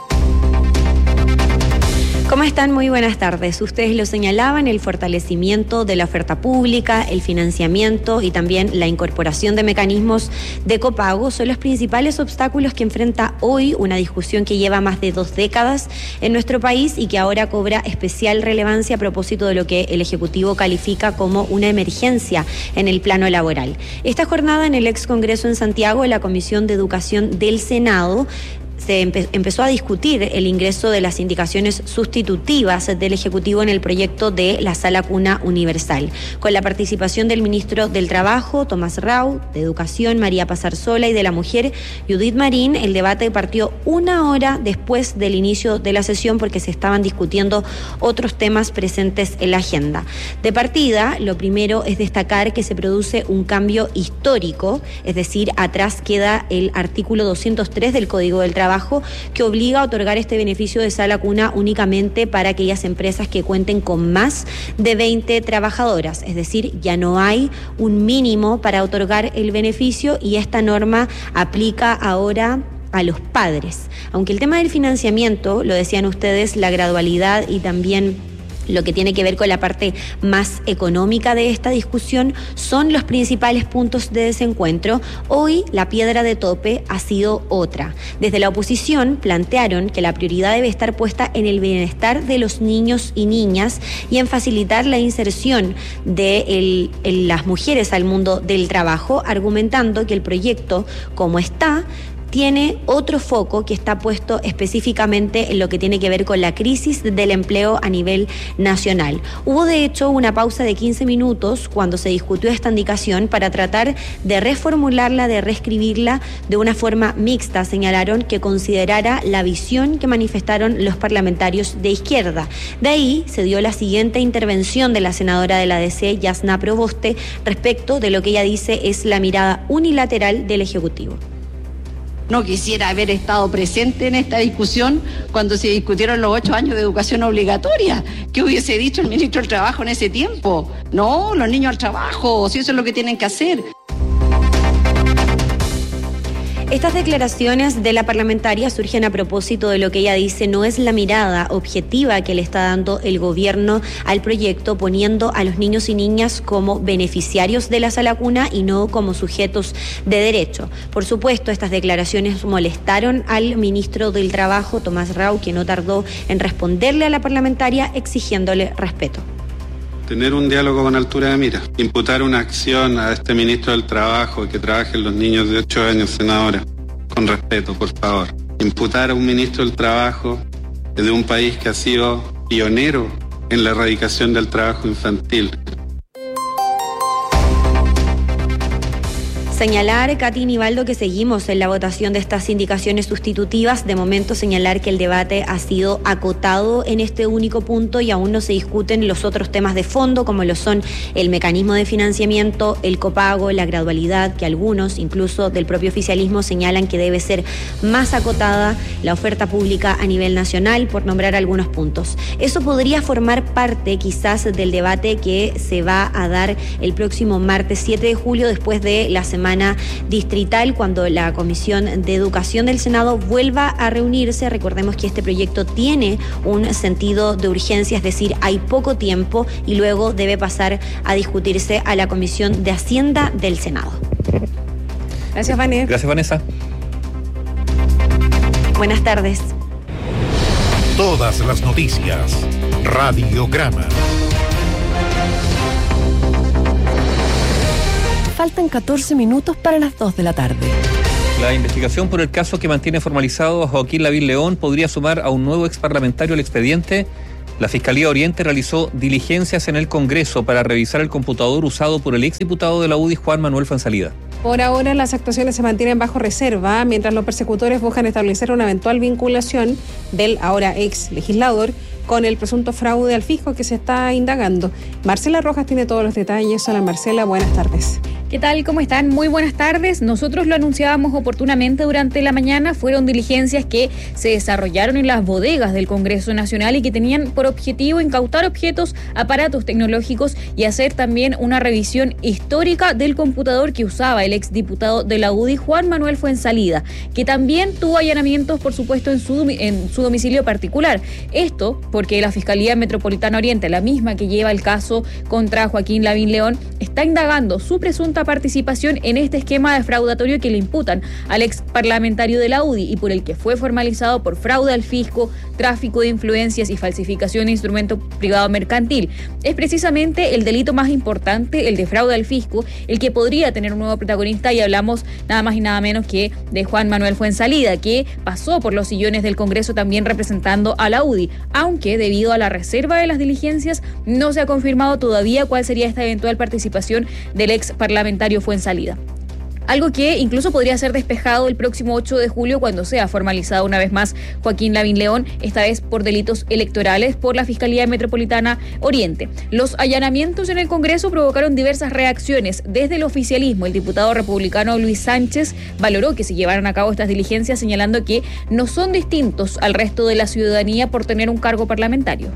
¿Cómo están? Muy buenas tardes. Ustedes lo señalaban, el fortalecimiento de la oferta pública, el financiamiento y también la incorporación de mecanismos de copago son los principales obstáculos que enfrenta hoy una discusión que lleva más de dos décadas en nuestro país y que ahora cobra especial relevancia a propósito de lo que el Ejecutivo califica como una emergencia en el plano laboral. Esta jornada en el ex Congreso en Santiago, la Comisión de Educación del Senado se empe- empezó a discutir el ingreso de las indicaciones sustitutivas del Ejecutivo en el proyecto de la Sala Cuna Universal, con la participación del ministro del Trabajo, Tomás Rau, de Educación, María Pazarsola, y de la Mujer, Judith Marín. El debate partió una hora después del inicio de la sesión porque se estaban discutiendo otros temas presentes en la agenda. De partida, lo primero es destacar que se produce un cambio histórico, es decir, atrás queda el artículo doscientos tres del Código del Trabajo, que obliga a otorgar este beneficio de sala cuna únicamente para aquellas empresas que cuenten con más de veinte trabajadoras, es decir, ya no hay un mínimo para otorgar el beneficio y esta norma aplica ahora a los padres. Aunque el tema del financiamiento, lo decían ustedes, la gradualidad y también lo que tiene que ver con la parte más económica de esta discusión son los principales puntos de desencuentro. Hoy la piedra de tope ha sido otra. Desde la oposición plantearon que la prioridad debe estar puesta en el bienestar de los niños y niñas y en facilitar la inserción de el, el, las mujeres al mundo del trabajo, argumentando que el proyecto, como está, tiene otro foco que está puesto específicamente en lo que tiene que ver con la crisis del empleo a nivel nacional. Hubo de hecho una pausa de quince minutos cuando se discutió esta indicación para tratar de reformularla, de reescribirla de una forma mixta, señalaron, que considerara la visión que manifestaron los parlamentarios de izquierda. De ahí se dio la siguiente intervención de la senadora de la D C, Yasna Proboste, respecto de lo que ella dice es la mirada unilateral del Ejecutivo. No quisiera haber estado presente en esta discusión cuando se discutieron los ocho años de educación obligatoria. ¿Qué hubiese dicho el ministro del Trabajo en ese tiempo? No, los niños al trabajo, si eso es lo que tienen que hacer. Estas declaraciones de la parlamentaria surgen a propósito de lo que ella dice no es la mirada objetiva que le está dando el gobierno al proyecto, poniendo a los niños y niñas como beneficiarios de la sala cuna y no como sujetos de derecho. Por supuesto, estas declaraciones molestaron al ministro del Trabajo, Tomás Rau, que no tardó en responderle a la parlamentaria exigiéndole respeto. Tener un diálogo con altura de mira, imputar una acción a este ministro del Trabajo que trabajen los niños de ocho años, senadora, con respeto, por favor. Imputar a un ministro del Trabajo de un país que ha sido pionero en la erradicación del trabajo infantil. Señalar, Katy Nivaldo, que seguimos en la votación de estas indicaciones sustitutivas. De momento señalar que el debate ha sido acotado en este único punto y aún no se discuten los otros temas de fondo, como lo son el mecanismo de financiamiento, el copago, la gradualidad, que algunos, incluso del propio oficialismo, señalan que debe ser más acotada, la oferta pública a nivel nacional, por nombrar algunos puntos. Eso podría formar parte quizás del debate que se va a dar el próximo martes siete de julio, después de la semana semana distrital, cuando la Comisión de Educación del Senado vuelva a reunirse. Recordemos que este proyecto tiene un sentido de urgencia, es decir, hay poco tiempo y luego debe pasar a discutirse a la Comisión de Hacienda del Senado. Gracias, Vanessa. Gracias, Vanessa. Buenas tardes. Todas las noticias. Radiograma. Faltan catorce minutos para las dos de la tarde. La investigación por el caso que mantiene formalizado a Joaquín Lavín León podría sumar a un nuevo exparlamentario al expediente. La Fiscalía Oriente realizó diligencias en el Congreso para revisar el computador usado por el exdiputado de la U D I, Juan Manuel Fuenzalida. Por ahora las actuaciones se mantienen bajo reserva, mientras los persecutores buscan establecer una eventual vinculación del ahora ex legislador con el presunto fraude al fisco que se está indagando. Marcela Rojas tiene todos los detalles. Hola Marcela, buenas tardes. ¿Qué tal? ¿Cómo están? Muy buenas tardes. Nosotros lo anunciábamos oportunamente durante la mañana. Fueron diligencias que se desarrollaron en las bodegas del Congreso Nacional y que tenían por objetivo incautar objetos, aparatos tecnológicos y hacer también una revisión histórica del computador que usaba el exdiputado de la U D I, Juan Manuel Fuenzalida, que también tuvo allanamientos, por supuesto, en su, en su domicilio particular. Esto porque la Fiscalía Metropolitana Oriente, la misma que lleva el caso contra Joaquín Lavín León, está indagando su presunta participación en este esquema defraudatorio que le imputan al ex parlamentario de la U D I y por el que fue formalizado por fraude al fisco, tráfico de influencias y falsificación de instrumento privado mercantil. Es precisamente el delito más importante, el de fraude al fisco, el que podría tener un nuevo protagonista, y hablamos nada más y nada menos que de Juan Manuel Fuenzalida, que pasó por los sillones del Congreso también representando a la U D I, aunque debido a la reserva de las diligencias no se ha confirmado todavía cuál sería esta eventual participación del ex parlamentario Fuenzalida. Algo que incluso podría ser despejado el próximo ocho de julio cuando sea formalizado una vez más Joaquín Lavín León, esta vez por delitos electorales por la Fiscalía Metropolitana Oriente. Los allanamientos en el Congreso provocaron diversas reacciones desde el oficialismo. El diputado republicano Luis Sánchez valoró que se llevaran a cabo estas diligencias, señalando que no son distintos al resto de la ciudadanía por tener un cargo parlamentario.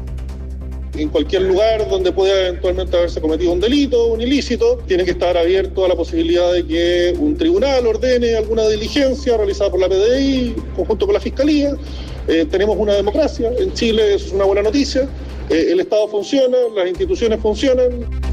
En cualquier lugar donde pueda eventualmente haberse cometido un delito, un ilícito, tiene que estar abierto a la posibilidad de que un tribunal ordene alguna diligencia realizada por la P D I, conjunto con la Fiscalía. Eh, tenemos una democracia, en Chile eso es una buena noticia, eh, el Estado funciona, las instituciones funcionan.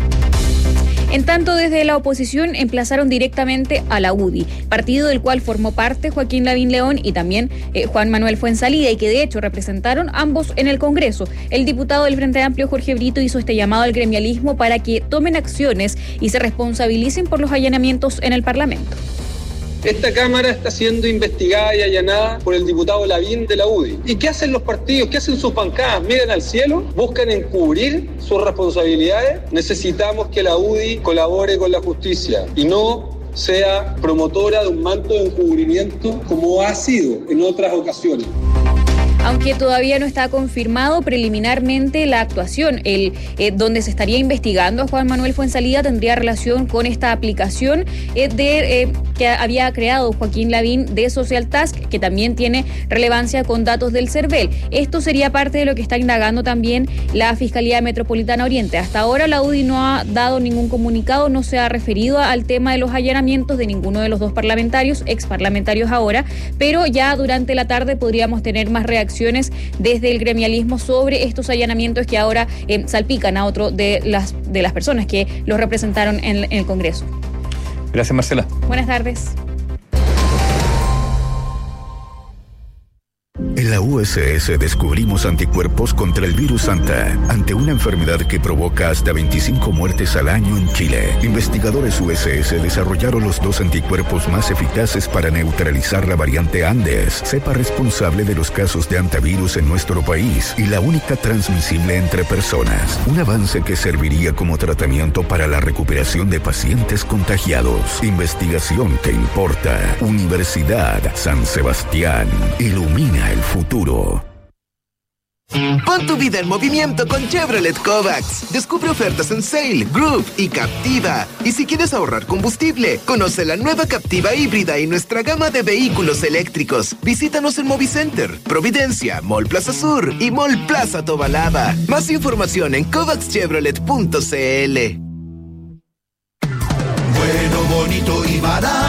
En tanto, desde la oposición emplazaron directamente a la U D I, partido del cual formó parte Joaquín Lavín León y también eh, Juan Manuel Fuenzalida, y que de hecho representaron ambos en el Congreso. El diputado del Frente Amplio, Jorge Brito, hizo este llamado al gremialismo para que tomen acciones y se responsabilicen por los allanamientos en el Parlamento. Esta Cámara está siendo investigada y allanada por el diputado Lavín de la U D I. ¿Y qué hacen los partidos? ¿Qué hacen sus bancadas? ¿Miran al cielo? ¿Buscan encubrir sus responsabilidades? Necesitamos que la U D I colabore con la justicia y no sea promotora de un manto de encubrimiento como ha sido en otras ocasiones. Aunque todavía no está confirmado preliminarmente la actuación, el eh, donde se estaría investigando a Juan Manuel Fuenzalida tendría relación con esta aplicación eh, de, eh, que había creado Joaquín Lavín de Social Task, que también tiene relevancia con datos del CERVEL. Esto sería parte de lo que está indagando también la Fiscalía Metropolitana Oriente. Hasta ahora la U D I no ha dado ningún comunicado, no se ha referido al tema de los allanamientos de ninguno de los dos parlamentarios, ex parlamentarios ahora, pero ya durante la tarde podríamos tener más reacciones desde el gremialismo sobre estos allanamientos que ahora eh, salpican a otro de las, de las personas que los representaron en, en el Congreso. Gracias, Marcela. Buenas tardes. En la U S S descubrimos anticuerpos contra el virus Santa, ante una enfermedad que provoca hasta veinticinco muertes al año en Chile. Investigadores U S S desarrollaron los dos anticuerpos más eficaces para neutralizar la variante Andes, cepa responsable de los casos de antivirus en nuestro país y la única transmisible entre personas. Un avance que serviría como tratamiento para la recuperación de pacientes contagiados. Investigación que importa. Universidad San Sebastián. Ilumina el futuro. Pon tu vida en movimiento con Chevrolet Kovacs. Descubre ofertas en Sail, Groove y Captiva. Y si quieres ahorrar combustible, conoce la nueva Captiva híbrida y nuestra gama de vehículos eléctricos. Visítanos en Movicenter, Providencia, Mall Plaza Sur y Mall Plaza Tobalaba. Más información en kovacs chevrolet punto c l. Bueno, bonito y barato.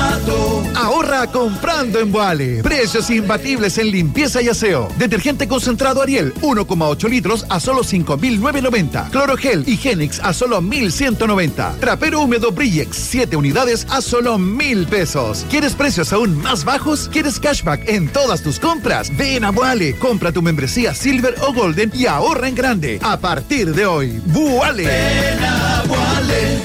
está comprando en Boale. Precios imbatibles en limpieza y aseo. Detergente concentrado Ariel, uno coma ocho litros a solo cinco mil novecientos noventa. Clorogel Higienix a solo mil ciento noventa. Trapero húmedo Brillex, siete unidades a solo mil pesos. ¿Quieres precios aún más bajos? ¿Quieres cashback en todas tus compras? Ven a Boale, compra tu membresía Silver o Golden y ahorra en grande. A partir de hoy, Boale. Ven a Boale.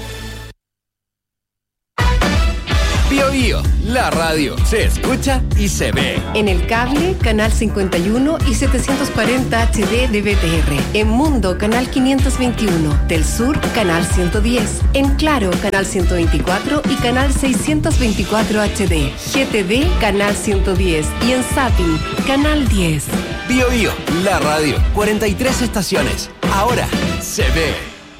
Bio Bio, la radio se escucha y se ve. En el cable, canal cincuenta y uno y setecientos cuarenta H D de B T R. En Mundo, canal quinientos veintiuno. Del Sur, canal ciento diez. En Claro, canal ciento veinticuatro y canal seiscientos veinticuatro H D. G T V, canal ciento diez. Y en Zapping, canal diez. Bio Bio, la radio. cuarenta y tres estaciones. Ahora se ve.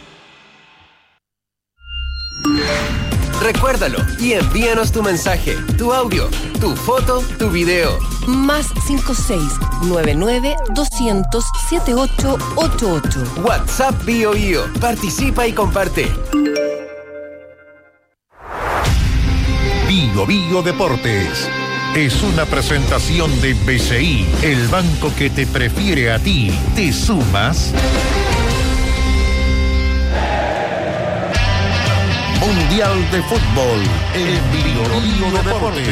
Recuérdalo y envíanos tu mensaje, tu audio, tu foto, tu video. Más cinco seis nueve nueve doscientos setenta y ocho ochenta y ocho. WhatsApp Bio Bio. Participa y comparte. Bio Bio Deportes es una presentación de B C I, el banco que te prefiere a ti. ¿Te sumas? Mundial de Fútbol en Bio Bio Deportes.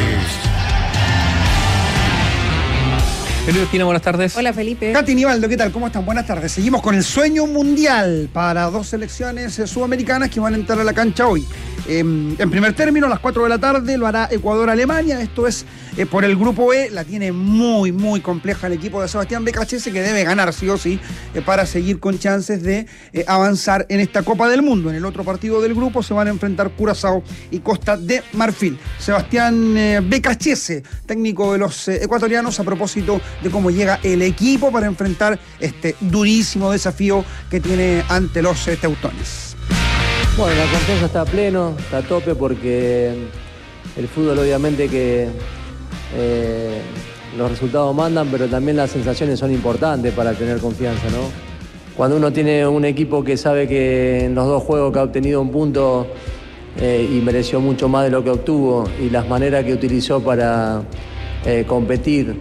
Felipe Espina, buenas tardes. Hola, Felipe. Katy Nivaldo, ¿qué tal? ¿Cómo están? Buenas tardes. Seguimos con el sueño mundial para dos selecciones sudamericanas que van a entrar a la cancha hoy. Eh, en primer término, a las cuatro de la tarde lo hará Ecuador-Alemania. Esto es eh, por el grupo E. La tiene muy, muy compleja el equipo de Sebastián Becachese, que debe ganar sí o sí eh, para seguir con chances de eh, avanzar en esta Copa del Mundo. En el otro partido del grupo se van a enfrentar Curazao y Costa de Marfil. Sebastián eh, Becachese, técnico de los eh, ecuatorianos, a propósito de cómo llega el equipo para enfrentar este durísimo desafío que tiene ante los eh, teutones. Bueno, la confianza está a pleno, está a tope, porque el fútbol obviamente que eh, los resultados mandan, pero también las sensaciones son importantes para tener confianza, ¿no? Cuando uno tiene un equipo que sabe que en los dos juegos que ha obtenido un punto eh, y mereció mucho más de lo que obtuvo, y las maneras que utilizó para eh, competir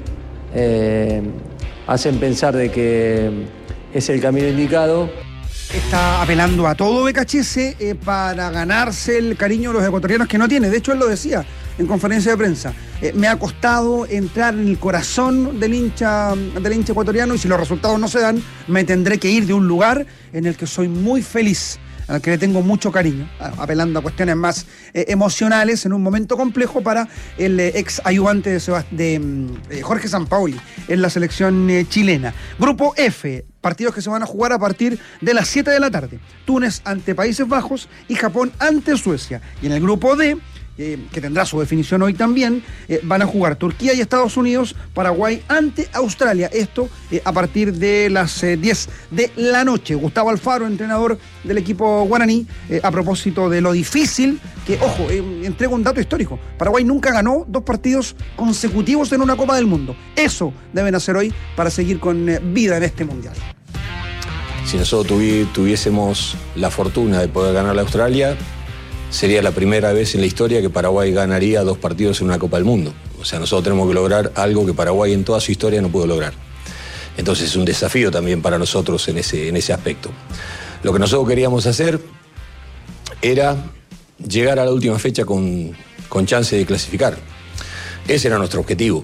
eh, hacen pensar de que es el camino indicado. Está apelando a todo Becachese eh, para ganarse el cariño de los ecuatorianos que no tiene. De hecho, él lo decía en conferencia de prensa. Eh, me ha costado entrar en el corazón del hincha, del hincha ecuatoriano, y si los resultados no se dan, me tendré que ir de un lugar en el que soy muy feliz, al que le tengo mucho cariño, apelando a cuestiones más eh, emocionales en un momento complejo para el eh, ex ayudante de, Sebast- de eh, Jorge Sampaoli en la selección eh, chilena. Grupo F, partidos que se van a jugar a partir de las siete de la tarde. Túnez ante Países Bajos y Japón ante Suecia. Y en el grupo D, Eh, que tendrá su definición hoy también, eh, van a jugar Turquía y Estados Unidos, Paraguay ante Australia. Esto eh, a partir de las eh, diez de la noche. Gustavo Alfaro, entrenador del equipo guaraní, eh, a propósito de lo difícil que, ojo, eh, entrego un dato histórico. Paraguay nunca ganó dos partidos consecutivos en una Copa del Mundo. Eso deben hacer hoy para seguir con eh, vida en este Mundial. Si nosotros tuvi- tuviésemos la fortuna de poder ganar a Australia, sería la primera vez en la historia que Paraguay ganaría dos partidos en una Copa del Mundo. O sea, nosotros tenemos que lograr algo que Paraguay en toda su historia no pudo lograr. Entonces es un desafío también para nosotros en ese, en ese aspecto. Lo que nosotros queríamos hacer era llegar a la última fecha con, con chance de clasificar. Ese era nuestro objetivo.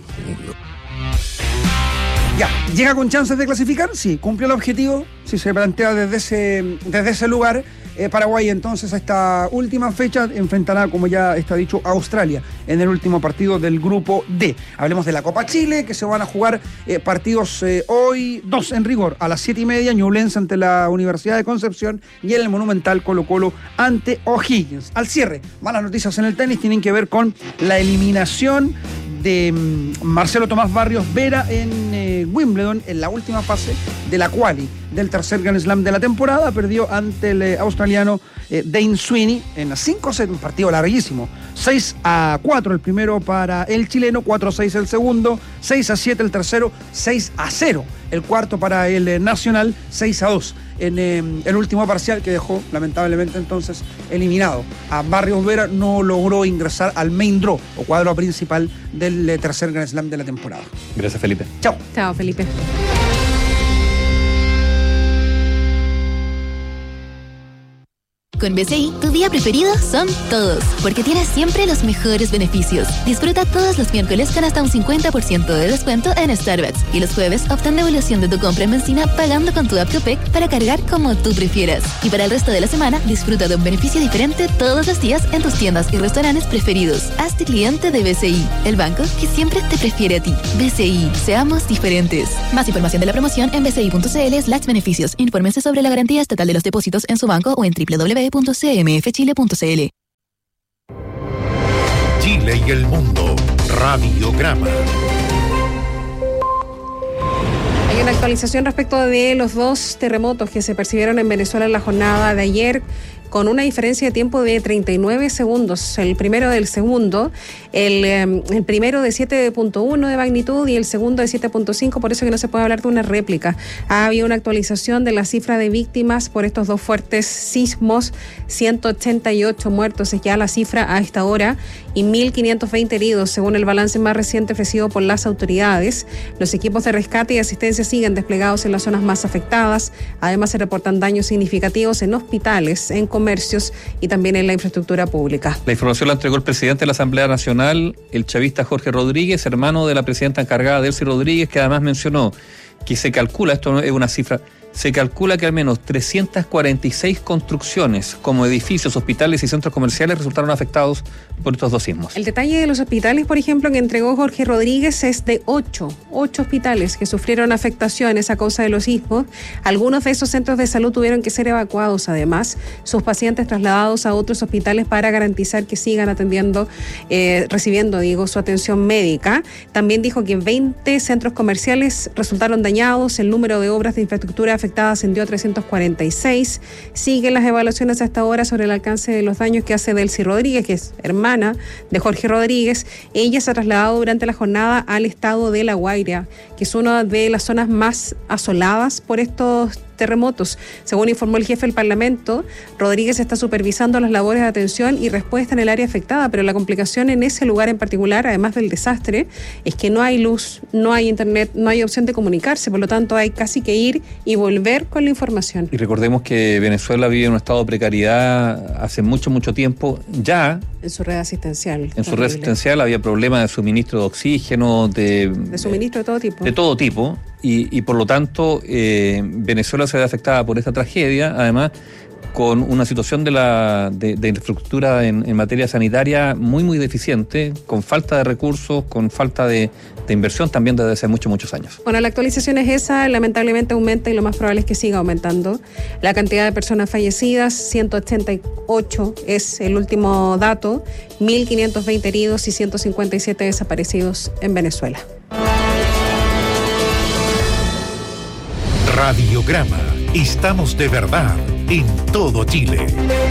Ya, ¿llega con chances de clasificar? Sí, cumplió el objetivo, si se plantea desde ese, desde ese lugar. Eh, Paraguay entonces a esta última fecha enfrentará, como ya está dicho, a Australia en el último partido del grupo D. Hablemos de la Copa Chile, que se van a jugar eh, partidos eh, hoy, dos en rigor, a las siete y media, Ñublense ante la Universidad de Concepción y en el Monumental Colo Colo ante O'Higgins. Al cierre, malas noticias en el tenis tienen que ver con la eliminación de Marcelo Tomás Barrios Vera en eh, Wimbledon, en la última fase de la quali del tercer Grand Slam de la temporada. Perdió ante el eh, australiano eh, Dane Sweeney en cinco sets, un partido larguísimo. seis a cuatro el primero para el chileno, cuatro a seis el segundo, seis a siete el tercero, seis a cero el cuarto para el eh, nacional, seis a dos en eh, el último parcial que dejó lamentablemente entonces eliminado a Barrios Vera. No logró ingresar al main draw o cuadro principal del eh, tercer Grand Slam de la temporada. Gracias, Felipe. Chao. Chao, Felipe. Con B C I, tu día preferido son todos, porque tienes siempre los mejores beneficios. Disfruta todos los miércoles con hasta un cincuenta por ciento de descuento en Starbucks y los jueves obtén devolución de tu compra en benzina pagando con tu app Copec para cargar como tú prefieras. Y para el resto de la semana, disfruta de un beneficio diferente todos los días en tus tiendas y restaurantes preferidos. Hazte cliente de B C I, el banco que siempre te prefiere a ti. B C I, seamos diferentes. Más información de la promoción en bci.cl slash beneficios. Infórmense sobre la garantía estatal de los depósitos en su banco o en doble u doble u doble u punto c m f chile punto c l. Chile y el mundo. Radiograma. Hay una actualización respecto de los dos terremotos que se percibieron en Venezuela en la jornada de ayer, con una diferencia de tiempo de treinta y nueve segundos, el primero del segundo, el, eh, el primero de siete punto uno de magnitud y el segundo de siete punto cinco, por eso que no se puede hablar de una réplica. Ha habido una actualización de la cifra de víctimas por estos dos fuertes sismos, ciento ochenta y ocho muertos es ya la cifra a esta hora y mil quinientos veinte heridos, según el balance más reciente ofrecido por las autoridades. Los equipos de rescate y asistencia siguen desplegados en las zonas más afectadas. Además, se reportan daños significativos en hospitales, en comercios y también en la infraestructura pública. La información la entregó el presidente de la Asamblea Nacional, el chavista Jorge Rodríguez, hermano de la presidenta encargada Delcy Rodríguez, que además mencionó que se calcula, esto no es una cifra, se calcula que al menos trescientas cuarenta y seis construcciones como edificios, hospitales y centros comerciales resultaron afectados por estos dos sismos. El detalle de los hospitales, por ejemplo, que entregó Jorge Rodríguez es de ocho, ocho hospitales que sufrieron afectaciones a causa de los sismos. Algunos de esos centros de salud tuvieron que ser evacuados, además, sus pacientes trasladados a otros hospitales para garantizar que sigan atendiendo, eh, recibiendo, digo, su atención médica. También dijo que veinte centros comerciales resultaron dañados, el número de obras de infraestructura afectadas ascendió a trescientos cuarenta y seis. Siguen las evaluaciones hasta ahora sobre el alcance de los daños que hace Delcy Rodríguez, que es hermana de Jorge Rodríguez. Ella se ha trasladado durante la jornada al estado de La Guaira, que es una de las zonas más asoladas por estos terremotos. Según informó el jefe del Parlamento, Rodríguez está supervisando las labores de atención y respuesta en el área afectada, pero la complicación en ese lugar en particular, además del desastre, es que no hay luz, no hay internet, no hay opción de comunicarse, por lo tanto hay casi que ir y volver con la información. Y recordemos que Venezuela vive en un estado de precariedad hace mucho, mucho tiempo ya. En su red asistencial. En su red asistencial había problemas de suministro de oxígeno, de... De suministro de todo tipo. De todo tipo. Y, y por lo tanto, eh, Venezuela se ve afectada por esta tragedia, además con una situación de la de, de infraestructura en, en materia sanitaria muy, muy deficiente, con falta de recursos, con falta de, de inversión también desde hace muchos, muchos años. Bueno, la actualización es esa, lamentablemente aumenta y lo más probable es que siga aumentando. La cantidad de personas fallecidas, ciento ochenta y ocho es el último dato, mil quinientos veinte heridos y ciento cincuenta y siete desaparecidos en Venezuela. Radiograma. Estamos de verdad en todo Chile.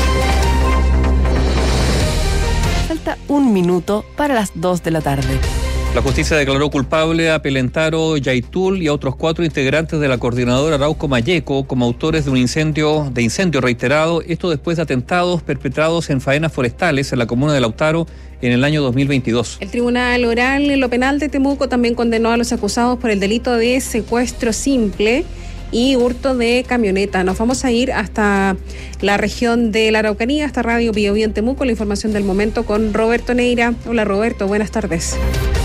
Falta un minuto para las dos de la tarde. La justicia declaró culpable a Pelentaro Yaitul y a otros cuatro integrantes de la coordinadora Arauco Mayeco como autores de un incendio, de incendio reiterado, esto después de atentados perpetrados en faenas forestales en la comuna de Lautaro en el año dos mil veintidós. El Tribunal Oral en lo Penal de Temuco también condenó a los acusados por el delito de secuestro simple y hurto de camioneta. Nos vamos a ir hasta la región de la Araucanía, hasta Radio Bio Bio en Temuco, la información del momento con Roberto Neira. Hola Roberto, buenas tardes.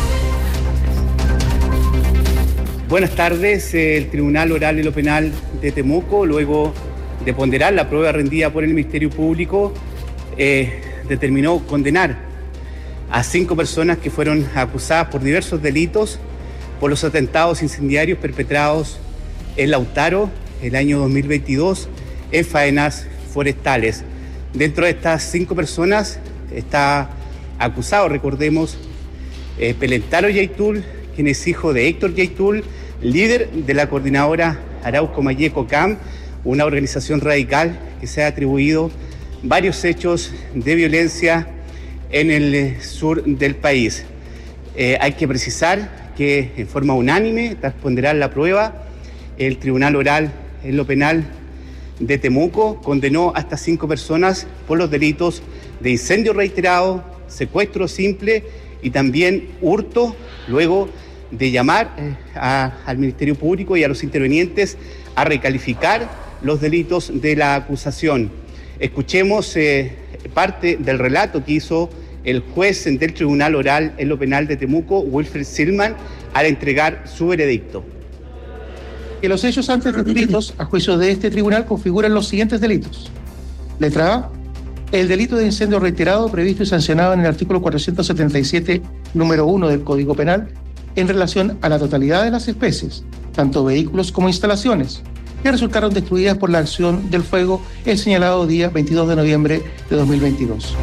Buenas tardes. El Tribunal Oral en lo Penal de Temuco, luego de ponderar la prueba rendida por el Ministerio Público, eh, determinó condenar a cinco personas que fueron acusadas por diversos delitos por los atentados incendiarios perpetrados en Lautaro el año dos mil veintidós en faenas forestales. Dentro de estas cinco personas está acusado, recordemos, eh, Pelentaro Yaitul, quien es hijo de Héctor Yaitul, líder de la coordinadora Arauco Mayeco C A M, una organización radical que se ha atribuido varios hechos de violencia en el sur del país. Eh, hay que precisar que en forma unánime, tras ponderar la prueba, el Tribunal Oral en lo Penal de Temuco condenó a estas cinco personas por los delitos de incendio reiterado, secuestro simple y también hurto, luego de llamar eh, a, al Ministerio Público y a los intervenientes a recalificar los delitos de la acusación. Escuchemos eh, parte del relato que hizo el juez del Tribunal Oral en lo Penal de Temuco, Wilfred Silman, al entregar su veredicto. Que los hechos antes descritos a juicio de este tribunal configuran los siguientes delitos. Letra A, el delito de incendio reiterado previsto y sancionado en el artículo cuatrocientos setenta y siete, número uno del Código Penal, en relación a la totalidad de las especies, tanto vehículos como instalaciones, que resultaron destruidas por la acción del fuego el señalado día veintidós de noviembre de dos mil veintidós.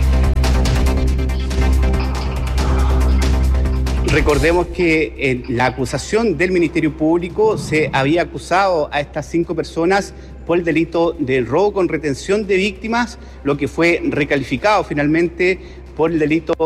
Recordemos que en la acusación del Ministerio Público se había acusado a estas cinco personas por el delito de robo con retención de víctimas, lo que fue recalificado finalmente por el delito